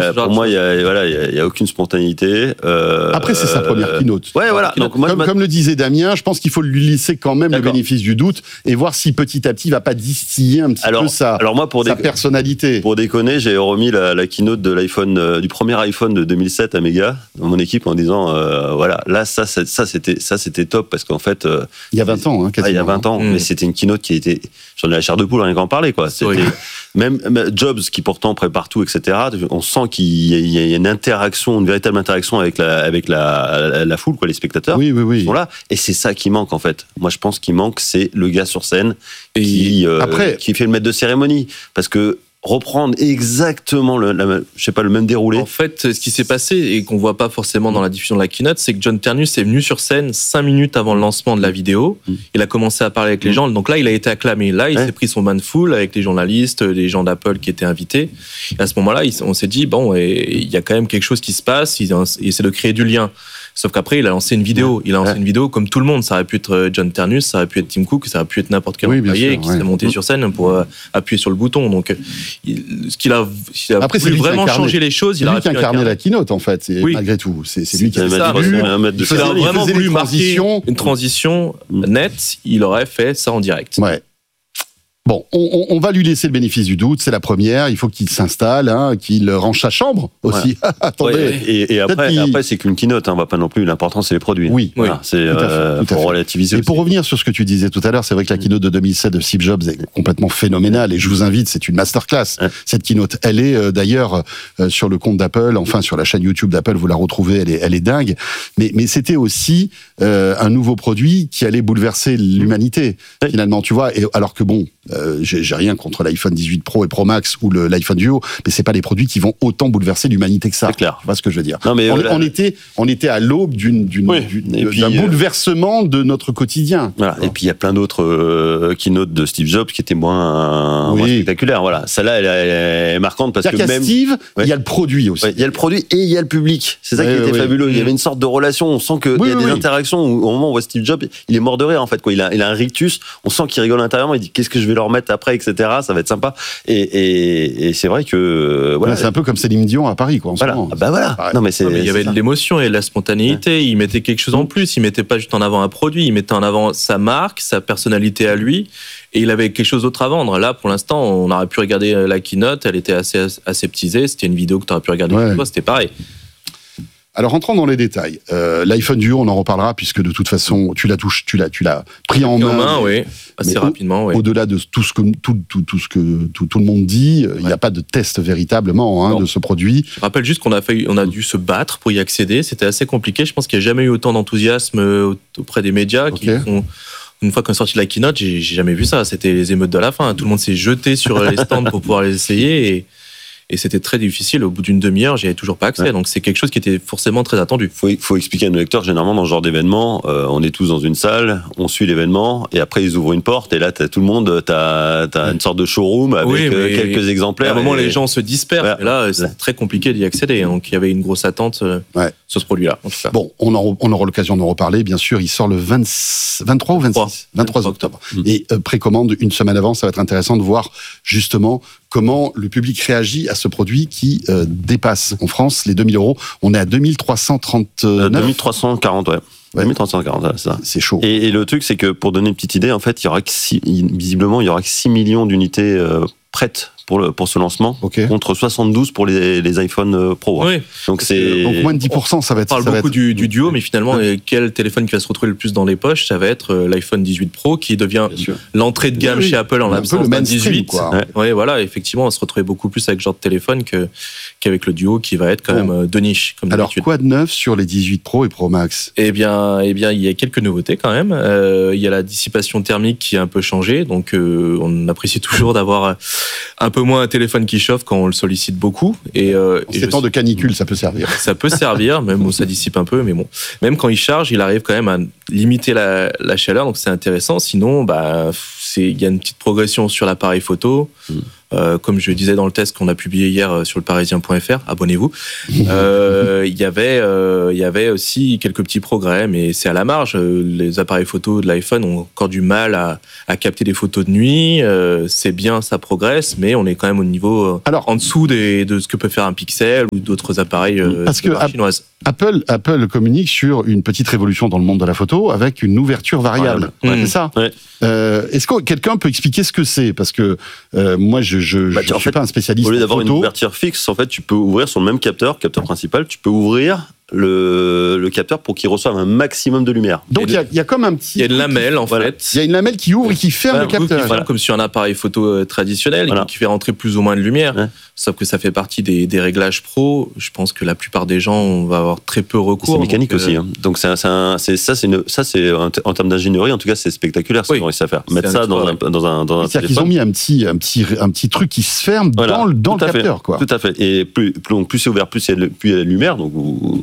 pour moi, il y a aucune spontanéité. Après, c'est sa première keynote. Ouais, voilà. Donc, comme le disait Damien, je pense qu'il faut lui laisser quand même le bénéfice du doute et voir si petit à petit il va pas distiller un petit peu sa personnalité. Pour déconner, j'ai remis la keynote de l'iPhone, du premier iPhone de 2007 à Méga, dans mon équipe, en disant voilà, là ça c'était top parce qu'en fait il y a 20 ans, quasiment. Il y a 20 ans, mais c'était une keynote qui était, j'en ai la chair de poule rien qu'en parler quoi. C'était même Jobs qui pourtant prépare tout, etc. On sent qu'il y a une interaction, une véritable interaction avec la foule, quoi, les spectateurs. Oui. Qui sont là, et c'est ça qui manque en fait. Moi, je pense qu'il manque, c'est le gars sur scène qui fait le maître de cérémonie, parce que reprendre exactement le même déroulé. En fait, ce qui s'est passé et qu'on voit pas forcément dans la diffusion de la keynote, c'est que John Ternus est venu sur scène 5 minutes avant le lancement de la vidéo. Il a commencé à parler avec les gens. Donc là, il a été acclamé. Là, il s'est pris son bain de foule avec les journalistes, les gens d'Apple qui étaient invités. Et à ce moment-là, on s'est dit bon, il y a quand même quelque chose qui se passe. Il essaie de créer du lien. Sauf qu'après, il a lancé une vidéo. Il a lancé une vidéo comme tout le monde. Ça aurait pu être John Ternus, ça aurait pu être Tim Cook, ça aurait pu être n'importe quel employé qui s'est monté sur scène pour appuyer sur le bouton. Donc, ce qu'il a après, voulu vraiment changer les choses, il a incarné la keynote en fait. Malgré tout, c'est lui qui a ça. Il a vraiment voulu marquer une transition nette. Il aurait fait ça en direct. Ouais. Bon, on va lui laisser le bénéfice du doute, c'est la première, il faut qu'il s'installe, qu'il range sa chambre aussi. Ouais. Attendez. Et après, c'est qu'une keynote, on va pas non plus, l'important c'est les produits. Oui, voilà, c'est pour relativiser. Et pour revenir sur ce que tu disais tout à l'heure, c'est vrai que la keynote de 2007 de Steve Jobs est complètement phénoménale, et je vous invite, c'est une masterclass, cette keynote. Elle est d'ailleurs sur le compte d'Apple, enfin sur la chaîne YouTube d'Apple, vous la retrouvez, elle est dingue, mais c'était aussi un nouveau produit qui allait bouleverser l'humanité, finalement, tu vois, et alors que bon, j'ai rien contre l'iPhone 18 Pro et Pro Max ou l'iPhone Duo, mais c'est pas des produits qui vont autant bouleverser l'humanité que ça. C'est clair. Tu vois ce que je veux dire? Non, mais on était à l'aube d'un bouleversement de notre quotidien. Voilà. Et puis il y a plein d'autres keynotes de Steve Jobs qui étaient moins spectaculaires. Voilà. Celle-là, elle est marquante parce que même Steve, il y a le produit aussi. Il y a le produit et il y a le public. C'est ça qui était fabuleux. Il y avait une sorte de relation. On sent qu'il y a des interactions où, au moment où on voit Steve Jobs, il est mort de rire en fait. Quoi. Il a un rictus. On sent qu'il rigole intérieurement. Il dit qu'est-ce que je vais leur mettre après, etc. Ça va être sympa. Et c'est vrai que voilà. C'est un peu comme Céline Dion à Paris, quoi. En ce moment. Bah voilà. Non mais il y avait de l'émotion et de la spontanéité. Il mettait quelque chose en plus. Il mettait pas juste en avant un produit. Il mettait en avant sa marque, sa personnalité à lui. Et il avait quelque chose d'autre à vendre. Là, pour l'instant, on aurait pu regarder la keynote. Elle était assez aseptisée. C'était une vidéo que tu aurais pu regarder une fois. C'était pareil. Alors, rentrons dans les détails. L'iPhone Duo, on en reparlera, puisque de toute façon, tu l'as pris en main. Oui, assez rapidement. Oui. Au-delà de tout ce que tout le monde dit, il n'y a pas de test véritablement de ce produit. Je rappelle juste qu'on a dû se battre pour y accéder. C'était assez compliqué. Je pense qu'il n'y a jamais eu autant d'enthousiasme auprès des médias qui sont... Une fois qu'on est sorti de la keynote, j'ai jamais vu ça. C'était les émeutes de la fin. Tout le monde s'est jeté sur les stands pour pouvoir les essayer et c'était très difficile. Au bout d'une demi-heure, j'y avais toujours pas accès. Donc c'est quelque chose qui était forcément très attendu. Faut expliquer à nos lecteurs, généralement dans ce genre d'événement, on est tous dans une salle, on suit l'événement et après ils ouvrent une porte et là t'as tout le monde, t'as une sorte de showroom avec quelques exemplaires. À un moment, les gens se dispersent. Et là, c'est très compliqué d'y accéder. Donc il y avait une grosse attente sur ce produit-là. En tout cas. Bon, on aura l'occasion d'en reparler. Bien sûr, il sort le 23 ou 26 23 octobre. Et précommande une semaine avant. Ça va être intéressant de voir justement comment le public réagit à ce produit qui dépasse en France les 2 000 €. On est à 2339. 2340, ouais. 2340, c'est ça. C'est chaud. Et le truc, c'est que pour donner une petite idée, en fait, visiblement, il y aura que 6 millions d'unités prêtes pour ce lancement, contre 72 pour les iPhone Pro. Oui. Donc moins de 10%, ça va être... On parle beaucoup du Duo, mais finalement, quel téléphone qui va se retrouver le plus dans les poches, ça va être l'iPhone 18 Pro, qui devient l'entrée de gamme chez Apple en l'absence d'un 18. Oui, voilà, effectivement, on se retrouvait beaucoup plus avec ce genre de téléphone qu'avec le Duo, qui va être quand même de niche, comme alors, d'habitude. quoi de neuf sur les 18 Pro et Pro Max? Eh bien, il y a quelques nouveautés quand même. Il y a la dissipation thermique qui a un peu changé, donc on apprécie toujours d'avoir un peu moins un téléphone qui chauffe quand on le sollicite beaucoup. Et ces temps de canicule, ça peut servir. Ça peut servir, même où ça dissipe un peu, mais bon. Même quand il charge, il arrive quand même à limiter la chaleur, donc c'est intéressant. Sinon, il y a une petite progression sur l'appareil photo. comme je disais dans le test qu'on a publié hier sur le parisien.fr, abonnez-vous, il y avait aussi quelques petits progrès, mais c'est à la marge. Les appareils photo de l'iPhone ont encore du mal à capter des photos de nuit. C'est bien, ça progresse, mais on est quand même au niveau en dessous de ce que peut faire un Pixel ou d'autres appareils de marque chinoise. Apple communique sur une petite révolution dans le monde de la photo avec une ouverture variable. C'est ça. Ouais. Est-ce que quelqu'un peut expliquer ce que c'est ? Parce que moi, je suis pas un spécialiste. Au lieu d'avoir une ouverture fixe, en fait, tu peux ouvrir sur le même capteur principal. Tu peux ouvrir le capteur pour qu'il reçoive un maximum de lumière. Donc il y a comme un petit. Il y a une lamelle en fait. Il y a une lamelle qui ouvre et qui ferme le capteur. Voilà. Comme sur un appareil photo traditionnel, qui fait rentrer plus ou moins de lumière. Ouais. Sauf que ça fait partie des réglages pro. Je pense que la plupart des gens on va avoir très peu recours. C'est mécanique aussi. Hein. Donc c'est en termes d'ingénierie, en tout cas, c'est spectaculaire ce qu'ils ont réussi à faire. Mettre ça dans un c'est-à-dire qu'ils ont mis un petit truc qui se ferme dans le capteur, quoi. Tout à fait. Et plus c'est ouvert, plus il y a de lumière. Donc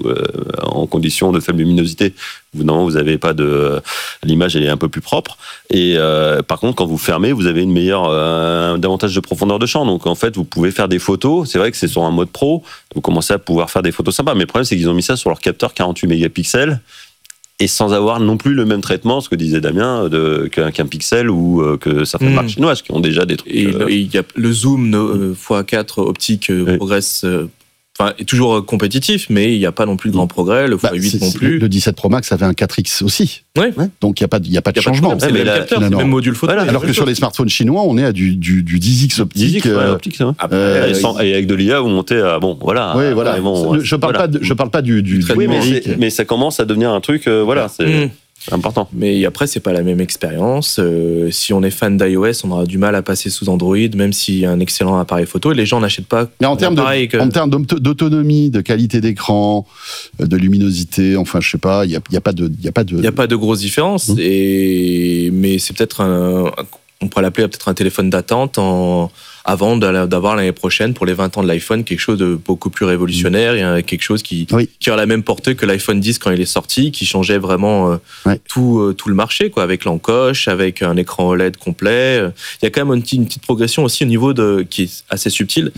en conditions de faible luminosité, non, vous n'avez pas l'image, elle est un peu plus propre. Et par contre, quand vous fermez, vous avez davantage de profondeur de champ. Donc en fait, vous pouvez faire des photos. C'est vrai que c'est sur un mode pro. Vous commencez à pouvoir faire des photos sympas. Mais le problème, c'est qu'ils ont mis ça sur leur capteur 48 mégapixels et sans avoir non plus le même traitement, ce que disait Damien, qu'un Pixel ou que certaines marques chinoises qui ont déjà des trucs. Et il y a le zoom x4 optique progresse. Est toujours compétitif, mais il n'y a pas non plus de grand progrès. Le x8 non plus. Le 17 Pro Max avait un 4X aussi. Oui. Donc il n'y a pas de changement. C'est le même capteur, c'est le même module photo. Alors que sur les smartphones chinois, on est à du 10X optique. 10X optique, après, et avec de l'IA, vous montez à voilà. Oui, voilà. Je parle pas du mais ça commence à devenir un truc. C'est important. Mais après, c'est pas la même expérience. Si on est fan d'iOS, on aura du mal à passer sous Android, même s'il y a un excellent appareil photo. Et les gens n'achètent pas. Mais en termes d'autonomie, de qualité d'écran, de luminosité, enfin, je sais pas, il y a pas de grosse différence. Mais c'est peut-être on pourrait l'appeler peut-être un téléphone d'attente avant d'avoir l'année prochaine, pour les 20 ans de l'iPhone, quelque chose de beaucoup plus révolutionnaire, et quelque chose qui a la même portée que l'iPhone 10 quand il est sorti, qui changeait vraiment tout le marché, quoi, avec l'encoche, avec un écran OLED complet. Il y a quand même une petite progression aussi au niveau qui est assez subtile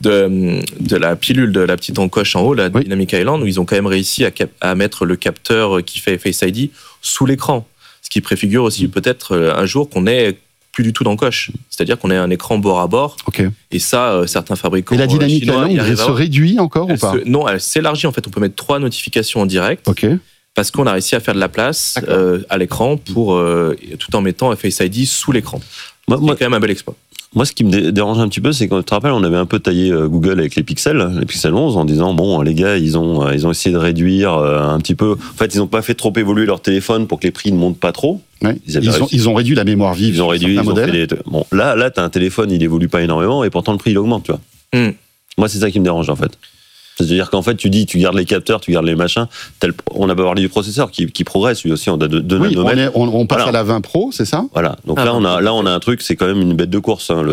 de la pilule, de la petite encoche en haut, la Dynamic Island, où ils ont quand même réussi à mettre le capteur qui fait Face ID sous l'écran. Ce qui préfigure aussi peut-être un jour qu'on ait plus du tout d'encoche. C'est-à-dire qu'on ait un écran bord à bord. Okay. Et ça, certains fabricants. Et la dynamique elle se réduit encore ou pas ? Non, elle s'élargit. En fait, on peut mettre 3 notifications en direct. Okay. Parce qu'on a réussi à faire de la place à l'écran pour tout en mettant Face ID sous l'écran. C'est quand même un bel exploit. Moi, ce qui me dérange un petit peu, c'est quand tu te rappelles, on avait un peu taillé Google avec les Pixel 11, en disant bon, les gars, ils ont essayé de réduire un petit peu. En fait, ils n'ont pas fait trop évoluer leur téléphone pour que les prix ne montent pas trop. Ouais. Ils ont réduit la mémoire vive. Ils ont réduit. Bon, là, t'as un téléphone, il évolue pas énormément, et pourtant le prix il augmente, tu vois. Moi, c'est ça qui me dérange en fait. C'est-à-dire qu'en fait, tu gardes les capteurs, tu gardes les machins. On a parlé du processeur qui progresse lui aussi. On a 2 nanomètres. On passe à la 20 Pro, c'est ça ? Voilà. Donc là, on a un truc, c'est quand même une bête de course. Hein,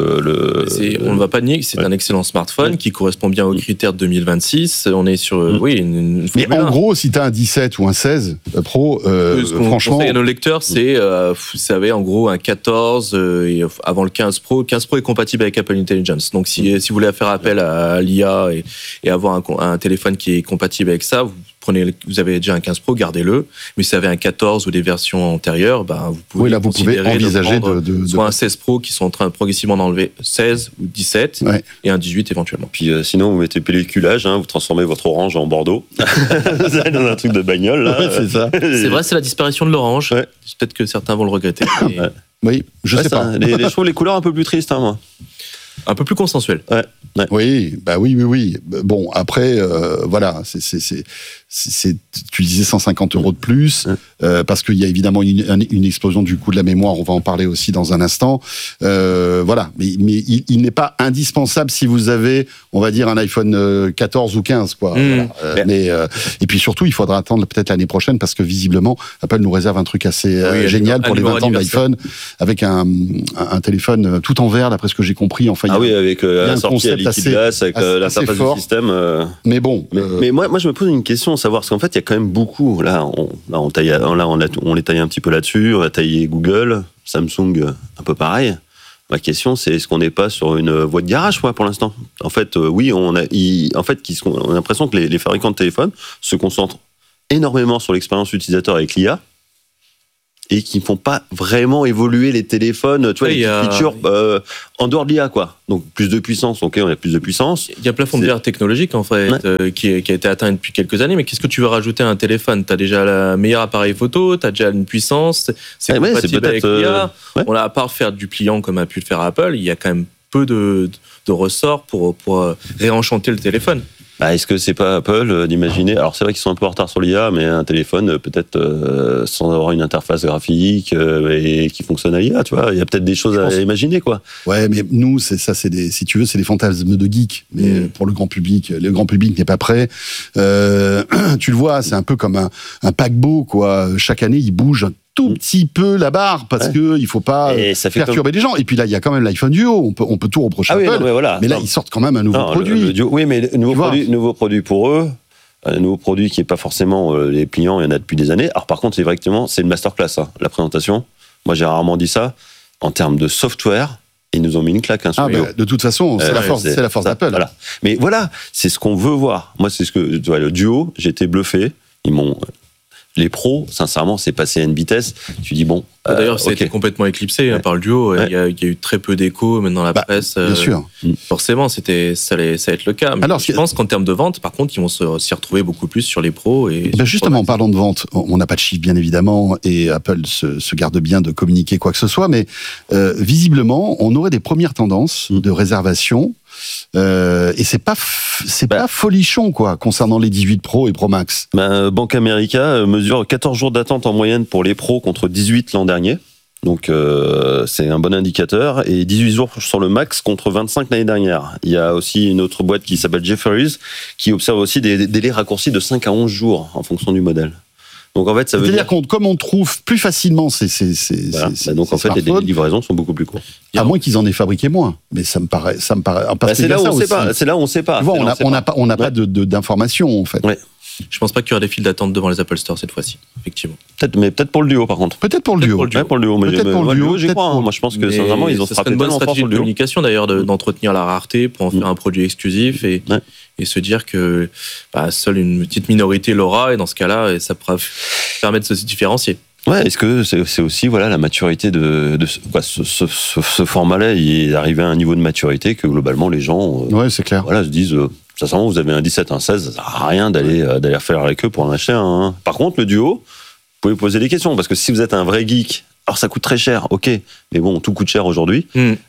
on ne va pas nier que c'est un excellent smartphone qui correspond bien aux critères de 2026. On est sur une mais en gros, si tu as un 17 ou un 16 Pro, franchement. Ce qu'on conseille à nos lecteurs, c'est, vous savez, en gros, un 14 et avant le 15 Pro. Le 15 Pro est compatible avec Apple Intelligence. Donc si vous voulez faire appel à l'IA et avoir un téléphone qui est compatible avec ça, vous avez déjà un 15 Pro, gardez-le. Mais si vous avez un 14 ou des versions antérieures, vous pouvez envisager soit un 16 Pro qui sont en train progressivement d'enlever 16 ou 17 et un 18 éventuellement. Puis sinon, vous mettez pelliculage, vous transformez votre orange en bordeaux. Vous allez dans un truc de bagnole. Là. Ouais, c'est ça. C'est vrai, c'est la disparition de l'orange. Ouais. Peut-être que certains vont le regretter. Mais... Oui, je sais pas. Je trouve les couleurs un peu plus tristes, moi. Un peu plus consensuel. Ouais. Oui. Bon, après, voilà, tu disais 150 € de plus, parce qu'il y a évidemment une explosion du coût de la mémoire, on va en parler aussi dans un instant. Voilà, mais il n'est pas indispensable si vous avez, on va dire, un iPhone 14 ou 15, quoi. Voilà. Et puis surtout, il faudra attendre peut-être l'année prochaine, parce que visiblement, Apple nous réserve un truc assez génial pour les 20 ans de l'iPhone, avec un téléphone tout en verre, d'après ce que j'ai compris. Enfin, avec la sortie à liquide glace, avec l'interface du système. Mais bon. Mais moi, je me pose une question, savoir, parce qu'en fait, il y a quand même beaucoup. On les taille un petit peu là-dessus. On a taillé Google, Samsung, un peu pareil. Ma question, c'est est-ce qu'on n'est pas sur une voie de garage, pour l'instant ? En fait, oui, on a l'impression que les fabricants de téléphones se concentrent énormément sur l'expérience utilisateur avec l'IA et qui ne font pas vraiment évoluer les téléphones, tu vois, les features en dehors de l'IA, quoi. Donc, plus de puissance, ok, on a plus de puissance. Il y a un plafond de verre technologique, en fait, qui a été atteint depuis quelques années, mais qu'est-ce que tu veux rajouter à un téléphone ? Tu as déjà le meilleur appareil photo, tu as déjà une puissance, c'est compatible avec l'IA. On a, à part faire du pliant comme a pu le faire Apple, il y a quand même peu de ressorts pour réenchanter le téléphone. Est-ce que c'est pas Apple d'imaginer... Alors c'est vrai qu'ils sont un peu en retard sur l'IA, mais un téléphone peut-être sans avoir une interface graphique et qui fonctionne à l'IA, tu vois. Il y a peut-être des choses à imaginer, quoi. Ouais, mais nous, si tu veux, c'est des fantasmes de geeks. Mais pour le grand public n'est pas prêt. Tu le vois, c'est un peu comme un paquebot, quoi. Chaque année, il bouge un tout petit peu la barre parce que il faut pas perturber les gens. Et puis là, il y a quand même l'iPhone Duo. On peut tout reprocher à Apple. Mais là, ils sortent quand même un nouveau produit. Oui, mais nouveau produit pour eux. Un nouveau produit qui n'est pas forcément les pliants, il y en a depuis des années. Alors par contre, c'est une masterclass, la présentation. Moi, j'ai rarement dit ça. En termes de software, ils nous ont mis une claque. De toute façon, c'est la force d'Apple. Voilà. Mais voilà, c'est ce qu'on veut voir. Moi, c'est le Duo, j'ai été bluffé. Les pros, sincèrement, c'est passé à une vitesse. Tu dis bon. D'ailleurs, ça a été complètement éclipsé par le Duo. Il y a eu très peu d'écho, même dans la presse. Bien sûr. Forcément, ça allait être le cas. Mais alors, je pense qu'en termes de vente, par contre, ils vont s'y retrouver beaucoup plus sur les pros. Justement, en parlant de vente, on n'a pas de chiffres, bien évidemment, et Apple se garde bien de communiquer quoi que ce soit, mais visiblement, on aurait des premières tendances de réservation. Et c'est pas folichon, quoi, concernant les 18 Pro et Pro Max. Bank America mesure 14 jours d'attente en moyenne pour les pros contre 18 l'an dernier. Donc c'est un bon indicateur. Et 18 jours sur le Max contre 25 l'année dernière. Il y a aussi une autre boîte qui s'appelle Jefferies qui observe aussi des délais raccourcis de 5 à 11 jours en fonction du modèle. Donc en fait, ça veut dire comme on trouve plus facilement donc en fait, les livraisons sont beaucoup plus courtes. À moins qu'ils en aient fabriqué moins, mais ça me paraît. C'est là où on sait pas. C'est là où on sait pas. On n'a pas d'informations en fait. Ouais. Je pense pas qu'il y aura des files d'attente devant les Apple Store cette fois-ci, effectivement. Peut-être pour le Duo, par contre. Peut-être pour le Duo. J'y crois. Moi, je pense que sincèrement, ils ont frappé une bonne stratégie de communication d'ailleurs d'entretenir la rareté pour en faire un produit exclusif et se dire que seule une petite minorité l'aura, et dans ce cas-là, ça permet de se différencier. Ouais, est-ce que c'est aussi la maturité de ce format-là, il est arrivé à un niveau de maturité que globalement les gens c'est clair. Se disent sincèrement, vous avez un 17, un 16, ça sert à rien d'aller faire la queue pour en acheter un. Par contre, le Duo, vous pouvez poser des questions, parce que si vous êtes un vrai geek, alors ça coûte très cher, ok, mais bon, tout coûte cher aujourd'hui.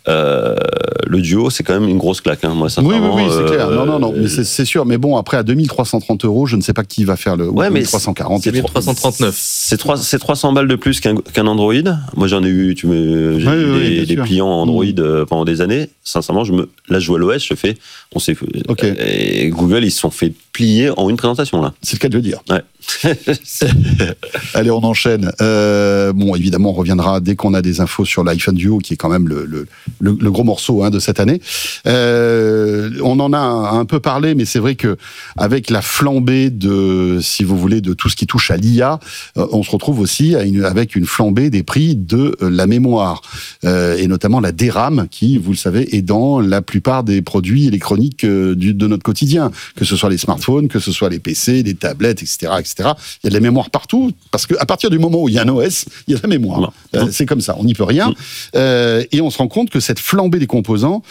Le Duo, c'est quand même une grosse claque, moi, sincèrement. Oui, c'est clair. Non, mais c'est sûr. Mais bon, après, à 2330 €, je ne sais pas qui va faire le. Ouais, mais 2340. C'est 1339. C'est 300 balles de plus qu'un Android. Moi, j'en ai eu, j'ai des pliants Android pendant des années. Sincèrement, je vois l'OS, je fais. Et Google, ils se sont fait plier en une présentation, là. C'est le cas de le dire. Ouais. Allez, on enchaîne. Évidemment, on reviendra dès qu'on a des infos sur l'iPhone Duo, qui est quand même le gros morceau de cette année. On en a un peu parlé, mais c'est vrai que avec la flambée de tout ce qui touche à l'IA, on se retrouve aussi avec une flambée des prix de la mémoire, et notamment la DRAM, qui, vous le savez, est dans la plupart des produits électroniques de notre quotidien, que ce soit les smartphones, que ce soit les PC, les tablettes, etc. Il y a de la mémoire partout, parce qu'à partir du moment où il y a un OS, il y a de la mémoire. C'est comme ça, on n'y peut rien. Et on se rend compte que cette flambée des composants,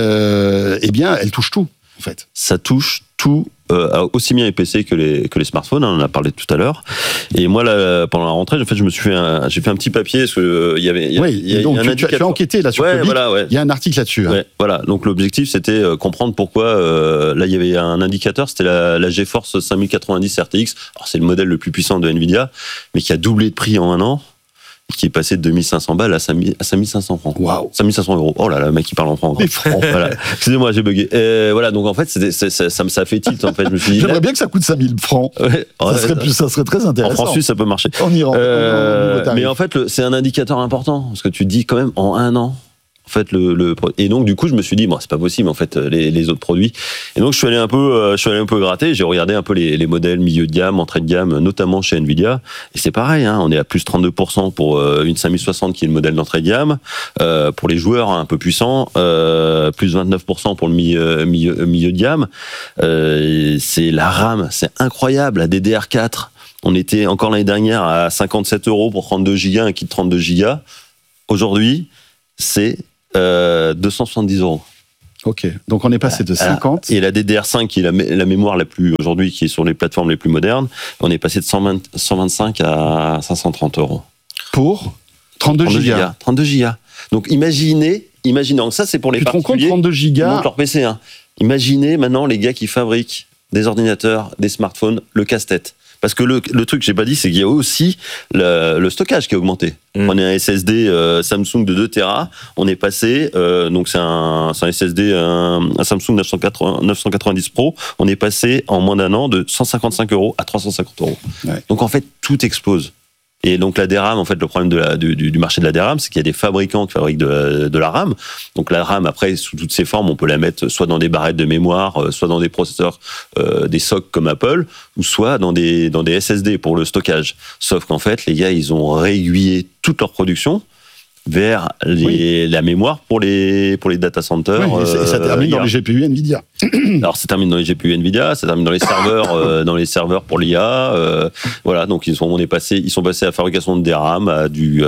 elle touche tout, en fait. Ça touche tout, aussi bien les PC que les smartphones, on en a parlé tout à l'heure. Et moi, là, pendant la rentrée, en fait, j'ai fait un petit papier, parce que tu as enquêté là sur Public, il y a un article là-dessus. Ouais, voilà. Donc l'objectif, c'était comprendre pourquoi, là, il y avait un indicateur, c'était la GeForce 5090 RTX. Alors, c'est le modèle le plus puissant de Nvidia, mais qui a doublé de prix en un an, qui est passé de 2500 balles à 5500 francs. Waouh. 5500 €. Oh là là, le mec, il parle en francs. Les francs. Voilà. Excusez-moi, j'ai bugué. Voilà, donc en fait, ça fait tilt, en fait. Je me suis dit, j'aimerais bien que ça coûte 5000 francs. Ouais. Ça serait très intéressant. En francs suisses, ça peut marcher. En Iran. Mais en fait, c'est un indicateur important. Parce que tu te dis quand même, en un an, En fait, et donc du coup, je me suis dit, bon, c'est pas possible en fait les autres produits. Et donc je suis allé un peu gratter. J'ai regardé un peu les modèles milieu de gamme, entrée de gamme, notamment chez Nvidia. Et c'est pareil, hein, on est à plus 32% pour une 5060 qui est le modèle d'entrée de gamme. Pour les joueurs un peu puissants, plus 29% pour le milieu de gamme. C'est la RAM, c'est incroyable. La DDR4, on était encore l'année dernière à 57 € pour 32 Go, un kit 32 Go. Aujourd'hui, c'est 270 €. Ok, donc on est passé de 50. Et la DDR5, qui est la mémoire la plus aujourd'hui, qui est sur les plateformes les plus modernes, on est passé de 125 à 530 €. Pour 32 Go. 32 Go. Donc imaginez, donc ça c'est pour les particuliers. Tu te rends compte, 32 Go leur PC. Hein. Imaginez maintenant les gars qui fabriquent des ordinateurs, des smartphones, le casse-tête. Parce que le truc que j'ai pas dit, c'est qu'il y a aussi le stockage qui a augmenté. On est un SSD Samsung de 2 Tera, on est passé, donc c'est un SSD, un Samsung 990 Pro, on est passé en moins d'un an de 155 € à 350 €. Ouais. Donc en fait, tout explose. Et donc la DRAM, en fait, le problème du marché de la DRAM, c'est qu'il y a des fabricants qui fabriquent de la RAM. Donc la RAM, après, sous toutes ses formes, on peut la mettre soit dans des barrettes de mémoire, soit dans des processeurs, des SoC comme Apple, ou soit dans des SSD pour le stockage. Sauf qu'en fait, les gars, ils ont réaiguillé toute leur production vers la mémoire pour les data centers. Oui, et ça termine dans les GPU Nvidia. Alors ça termine dans les GPU Nvidia, ça termine dans les serveurs pour l'IA. Voilà, donc ils sont passés à la fabrication de DRAM, à du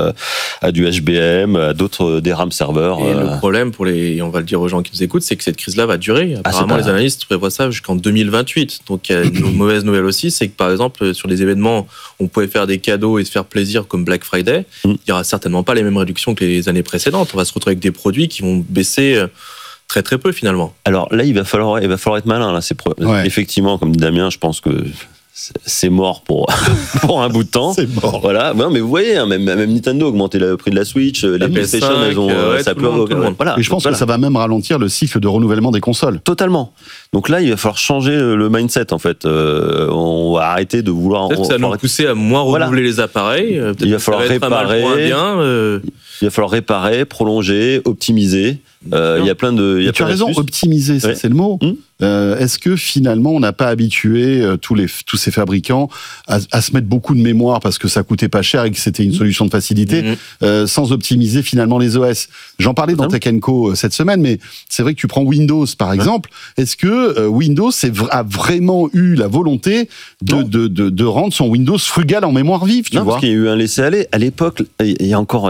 HBM, à d'autres DRAM serveurs. Et le problème on va le dire aux gens qui nous écoutent, c'est que cette crise-là va durer. Apparemment, les analystes prévoient ça jusqu'en 2028. Donc il y a une mauvaise nouvelle aussi, c'est que par exemple sur les événements, on pouvait faire des cadeaux et se faire plaisir comme Black Friday. Il y aura certainement pas les mêmes réductions que les années précédentes. On va se retrouver avec des produits qui vont baisser très très peu finalement. Alors là, il va falloir être malin. Là, effectivement, comme dit Damien, je pense que c'est mort pour un bout de temps. C'est mort. Voilà. Non, mais vous voyez, hein, même Nintendo a augmenté le prix de la Switch, les PlayStation, elles ont ça peut. Voilà. Et je pense que ça va même ralentir le cycle de renouvellement des consoles. Totalement. Donc là, il va falloir changer le mindset en fait. On va arrêter de vouloir. Peut-être que ça va nous pousser à moins renouveler les appareils. Il va falloir réparer. Il va falloir réparer, prolonger, optimiser. Il y a plein de. Tu as raison, optimiser, c'est le mot. Est-ce que finalement on n'a pas habitué tous ces fabricants à se mettre beaucoup de mémoire parce que ça coûtait pas cher et que c'était une solution de facilité, sans optimiser finalement les OS? J'en parlais dans Tech & Co cette semaine, mais c'est vrai que tu prends Windows par exemple. Est-ce que Windows a vraiment eu la volonté de rendre son Windows frugal en mémoire vive, tu vois? Parce qu'il y a eu un laisser-aller. À l'époque, il y a encore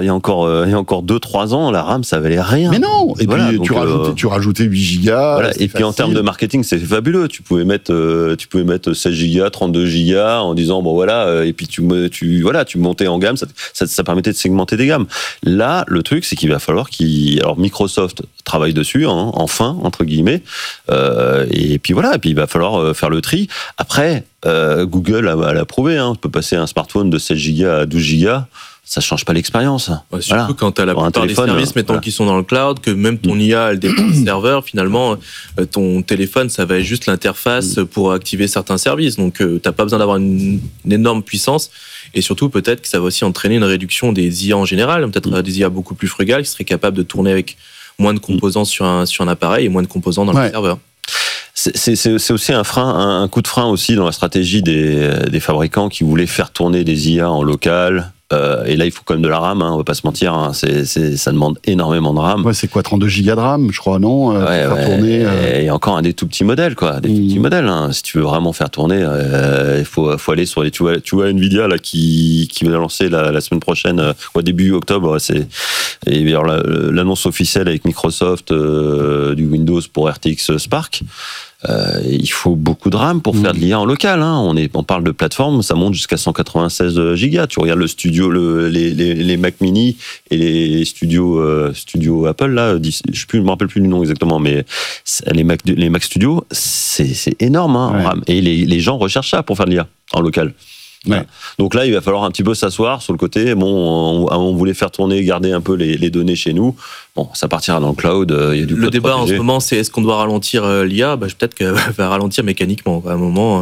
2-3 ans, la RAM ça valait rien. Mais non. Et puis tu rajoutais 8 gigas. Voilà. Et puis en termes de marketing, c'est fabuleux. Tu pouvais mettre 16 gigas, 32 gigas en disant bon voilà. Et puis tu montais en gamme. Ça permettait de segmenter des gammes. Là, le truc, c'est qu'il va falloir alors Microsoft travaille dessus, hein, enfin entre guillemets. Et puis voilà. Et puis il va falloir faire le tri. Après, Google l'a prouvé. Hein, on peut passer un smartphone de 16 gigas à 12 gigas. Ça change pas l'expérience. Ouais, surtout quand tu as la plupart des services qui sont dans le cloud, que même ton IA elle dépend du serveur, finalement ton téléphone ça va être juste l'interface pour activer certains services. Donc t'as pas besoin d'avoir une énorme puissance, et surtout peut-être que ça va aussi entraîner une réduction des IA en général, peut-être des IA beaucoup plus frugales qui seraient capables de tourner avec moins de composants sur un appareil et moins de composants dans le serveur. C'est aussi un coup de frein aussi dans la stratégie des fabricants qui voulaient faire tourner des IA en local. Et là, il faut quand même de la RAM, hein, on va pas se mentir. Hein, ça demande énormément de RAM. Ouais, c'est quoi, 32 gigas de RAM, je crois, non? Faire tourner. Et encore un des tout petits modèles, quoi. Des tout petits modèles. Hein. Si tu veux vraiment faire tourner, il faut aller sur les. Tu vois Nvidia là qui va lancer la semaine prochaine, au début octobre. Et l'annonce officielle avec Microsoft du Windows pour RTX Spark. Il faut beaucoup de RAM pour faire de l'IA en local. Hein. On parle de plateforme, ça monte jusqu'à 196 gigas. Tu regardes le studio, les Mac Mini et les studios Apple là, je me rappelle plus du nom exactement, mais les Mac Studio, c'est énorme, hein, RAM. Et les gens recherchent ça pour faire de l'IA en local. Ouais. Donc là, il va falloir un petit peu s'asseoir sur le côté. Bon, on voulait faire tourner, garder un peu les données chez nous. Bon, ça partira dans le cloud. Il y a du le débat protégé. En ce moment, c'est est-ce qu'on doit ralentir l'IA? Peut-être qu'elle va ralentir mécaniquement à un moment.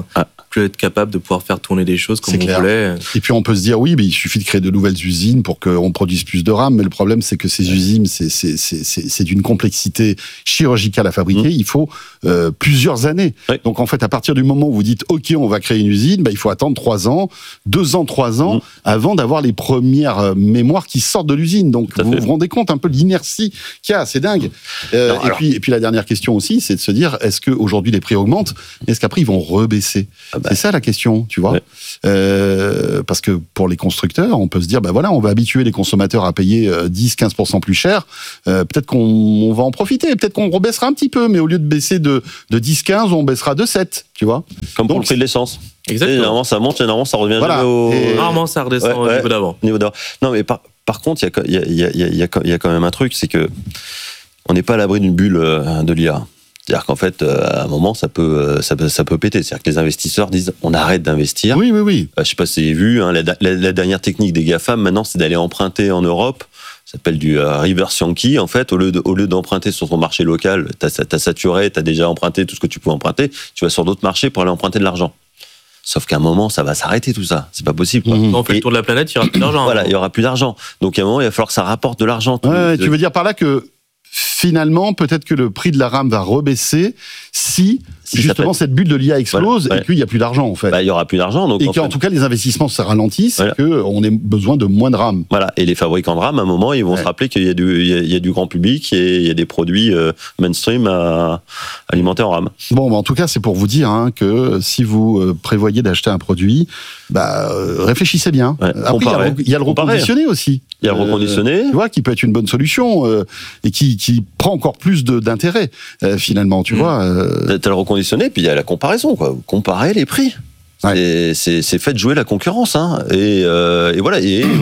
plus être capable de pouvoir faire tourner des choses comme on voulait. Et puis on peut se dire oui, mais il suffit de créer de nouvelles usines pour qu'on produise plus de RAM, mais le problème c'est que ces usines, c'est d'une complexité chirurgicale à fabriquer. Il faut plusieurs années. Donc en fait, à partir du moment où vous dites ok, on va créer une usine, il faut attendre 3 ans, 2 ans, 3 ans avant d'avoir les premières mémoires qui sortent de l'usine. Donc vous vous rendez compte un peu de l'inertie qu'il y a, c'est dingue. Et puis la dernière question aussi, c'est de se dire est-ce qu'aujourd'hui les prix augmentent, est-ce qu'après ils vont rebaisser? C'est ça la question, tu vois. Parce que pour les constructeurs, on peut se dire, on va habituer les consommateurs à payer 10-15% plus cher. Peut-être qu'on va en profiter, peut-être qu'on rebaissera un petit peu, mais au lieu de baisser de 10-15, on baissera de 7, tu vois. Comme pour le prix de l'essence. Exactement. Généralement, ça monte, généralement, ça revient jamais au... Rarement, ça redescend au niveau d'avant. Non, mais par contre, il y a quand même un truc, c'est que on n'est pas à l'abri d'une bulle de l'IA. C'est-à-dire qu'en fait, à un moment, ça peut péter. C'est-à-dire que les investisseurs disent, on arrête d'investir. Oui. Je sais pas si vous avez vu, la dernière technique des GAFAM, maintenant, c'est d'aller emprunter en Europe. Ça s'appelle du reverse Yankee. En fait, au lieu d'emprunter sur ton marché local, t'as saturé, t'as déjà emprunté tout ce que tu peux emprunter, tu vas sur d'autres marchés pour aller emprunter de l'argent. Sauf qu'à un moment, ça va s'arrêter tout ça. C'est pas possible. Quoi. Quand on fait le tour de la planète, il n'y aura plus d'argent. Voilà, il n'y aura plus d'argent. Donc à un moment, il va falloir que ça rapporte de l'argent. Tu veux dire par là que finalement, peut-être que le prix de la RAM va rebaisser si justement cette bulle de l'IA explose et qu'il n'y a plus d'argent en fait. Il n'y aura plus d'argent. Donc, et qu'en tout cas les investissements se ralentissent et qu'on ait besoin de moins de RAM. Voilà. Et les fabricants de RAM, à un moment, ils vont se rappeler qu'il y a du grand public et il y a des produits mainstream à alimenter en RAM. Bon, en tout cas, c'est pour vous dire que si vous prévoyez d'acheter un produit, réfléchissez bien. Après, il y a le reconditionné aussi. Il y a le reconditionné. Tu vois, qui peut être une bonne solution et qui prend encore plus d'intérêt finalement, tu vois. T'as le reconditionné, puis il y a la comparaison, quoi. Comparer les prix. C'est fait de jouer la concurrence, et voilà,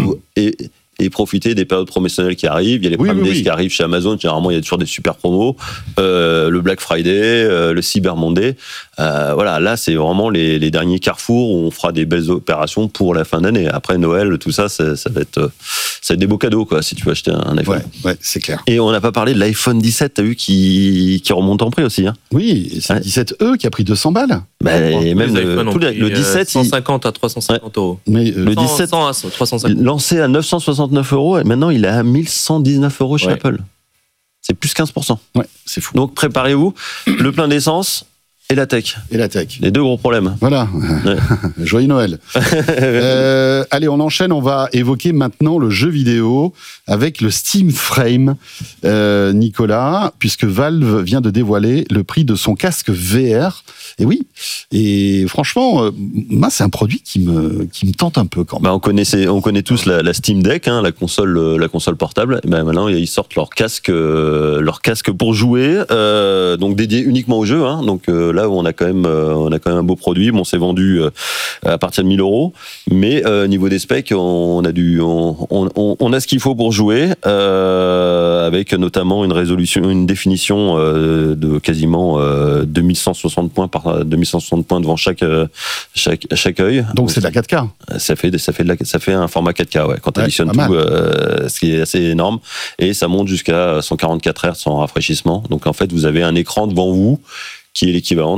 et profiter des périodes promotionnelles qui arrivent. Il y a les Prime Days qui arrivent chez Amazon. Généralement, il y a toujours des super promos. Le Black Friday, le Cyber Monday. Voilà, là, c'est vraiment les derniers carrefours où on fera des belles opérations pour la fin d'année. Après Noël, tout ça, ça va être des beaux cadeaux, quoi, si tu veux acheter un iPhone. Ouais, c'est clair. Et on n'a pas parlé de l'iPhone 17, t'as vu, qui remonte en prix aussi. Hein. Oui, c'est le 17E qui a pris 200 balles. Et même le 17, 150 à 350 euros. Mais le 17, 100 à 350. Lancé à 969 €, et maintenant il est à 1119 € chez Apple. C'est plus 15%. Ouais, c'est fou. Donc préparez-vous, le plein d'essence et la tech. Les deux gros problèmes. Voilà. Joyeux Noël. Allez, on enchaîne. On va évoquer maintenant le jeu vidéo avec le Steam Frame, Nicolas, puisque Valve vient de dévoiler le prix de son casque VR. Et oui. Et franchement, moi, c'est un produit qui me tente un peu quand même. On connaît tous la Steam Deck, la console portable. Et maintenant, ils sortent leur casque pour jouer, donc dédié uniquement au jeu. Donc là où on a quand même un beau produit. Bon, c'est vendu à partir de 1 000 €, mais niveau des specs, on a ce qu'il faut pour jouer, avec notamment une définition de quasiment 2160 points par 2160 points devant chaque œil. Donc c'est de la 4K. Ça fait un format 4K, quand tu additionnes tout, ce qui est assez énorme, et ça monte jusqu'à 144 Hz sans rafraîchissement. Donc en fait, vous avez un écran devant vous qui est l'équivalent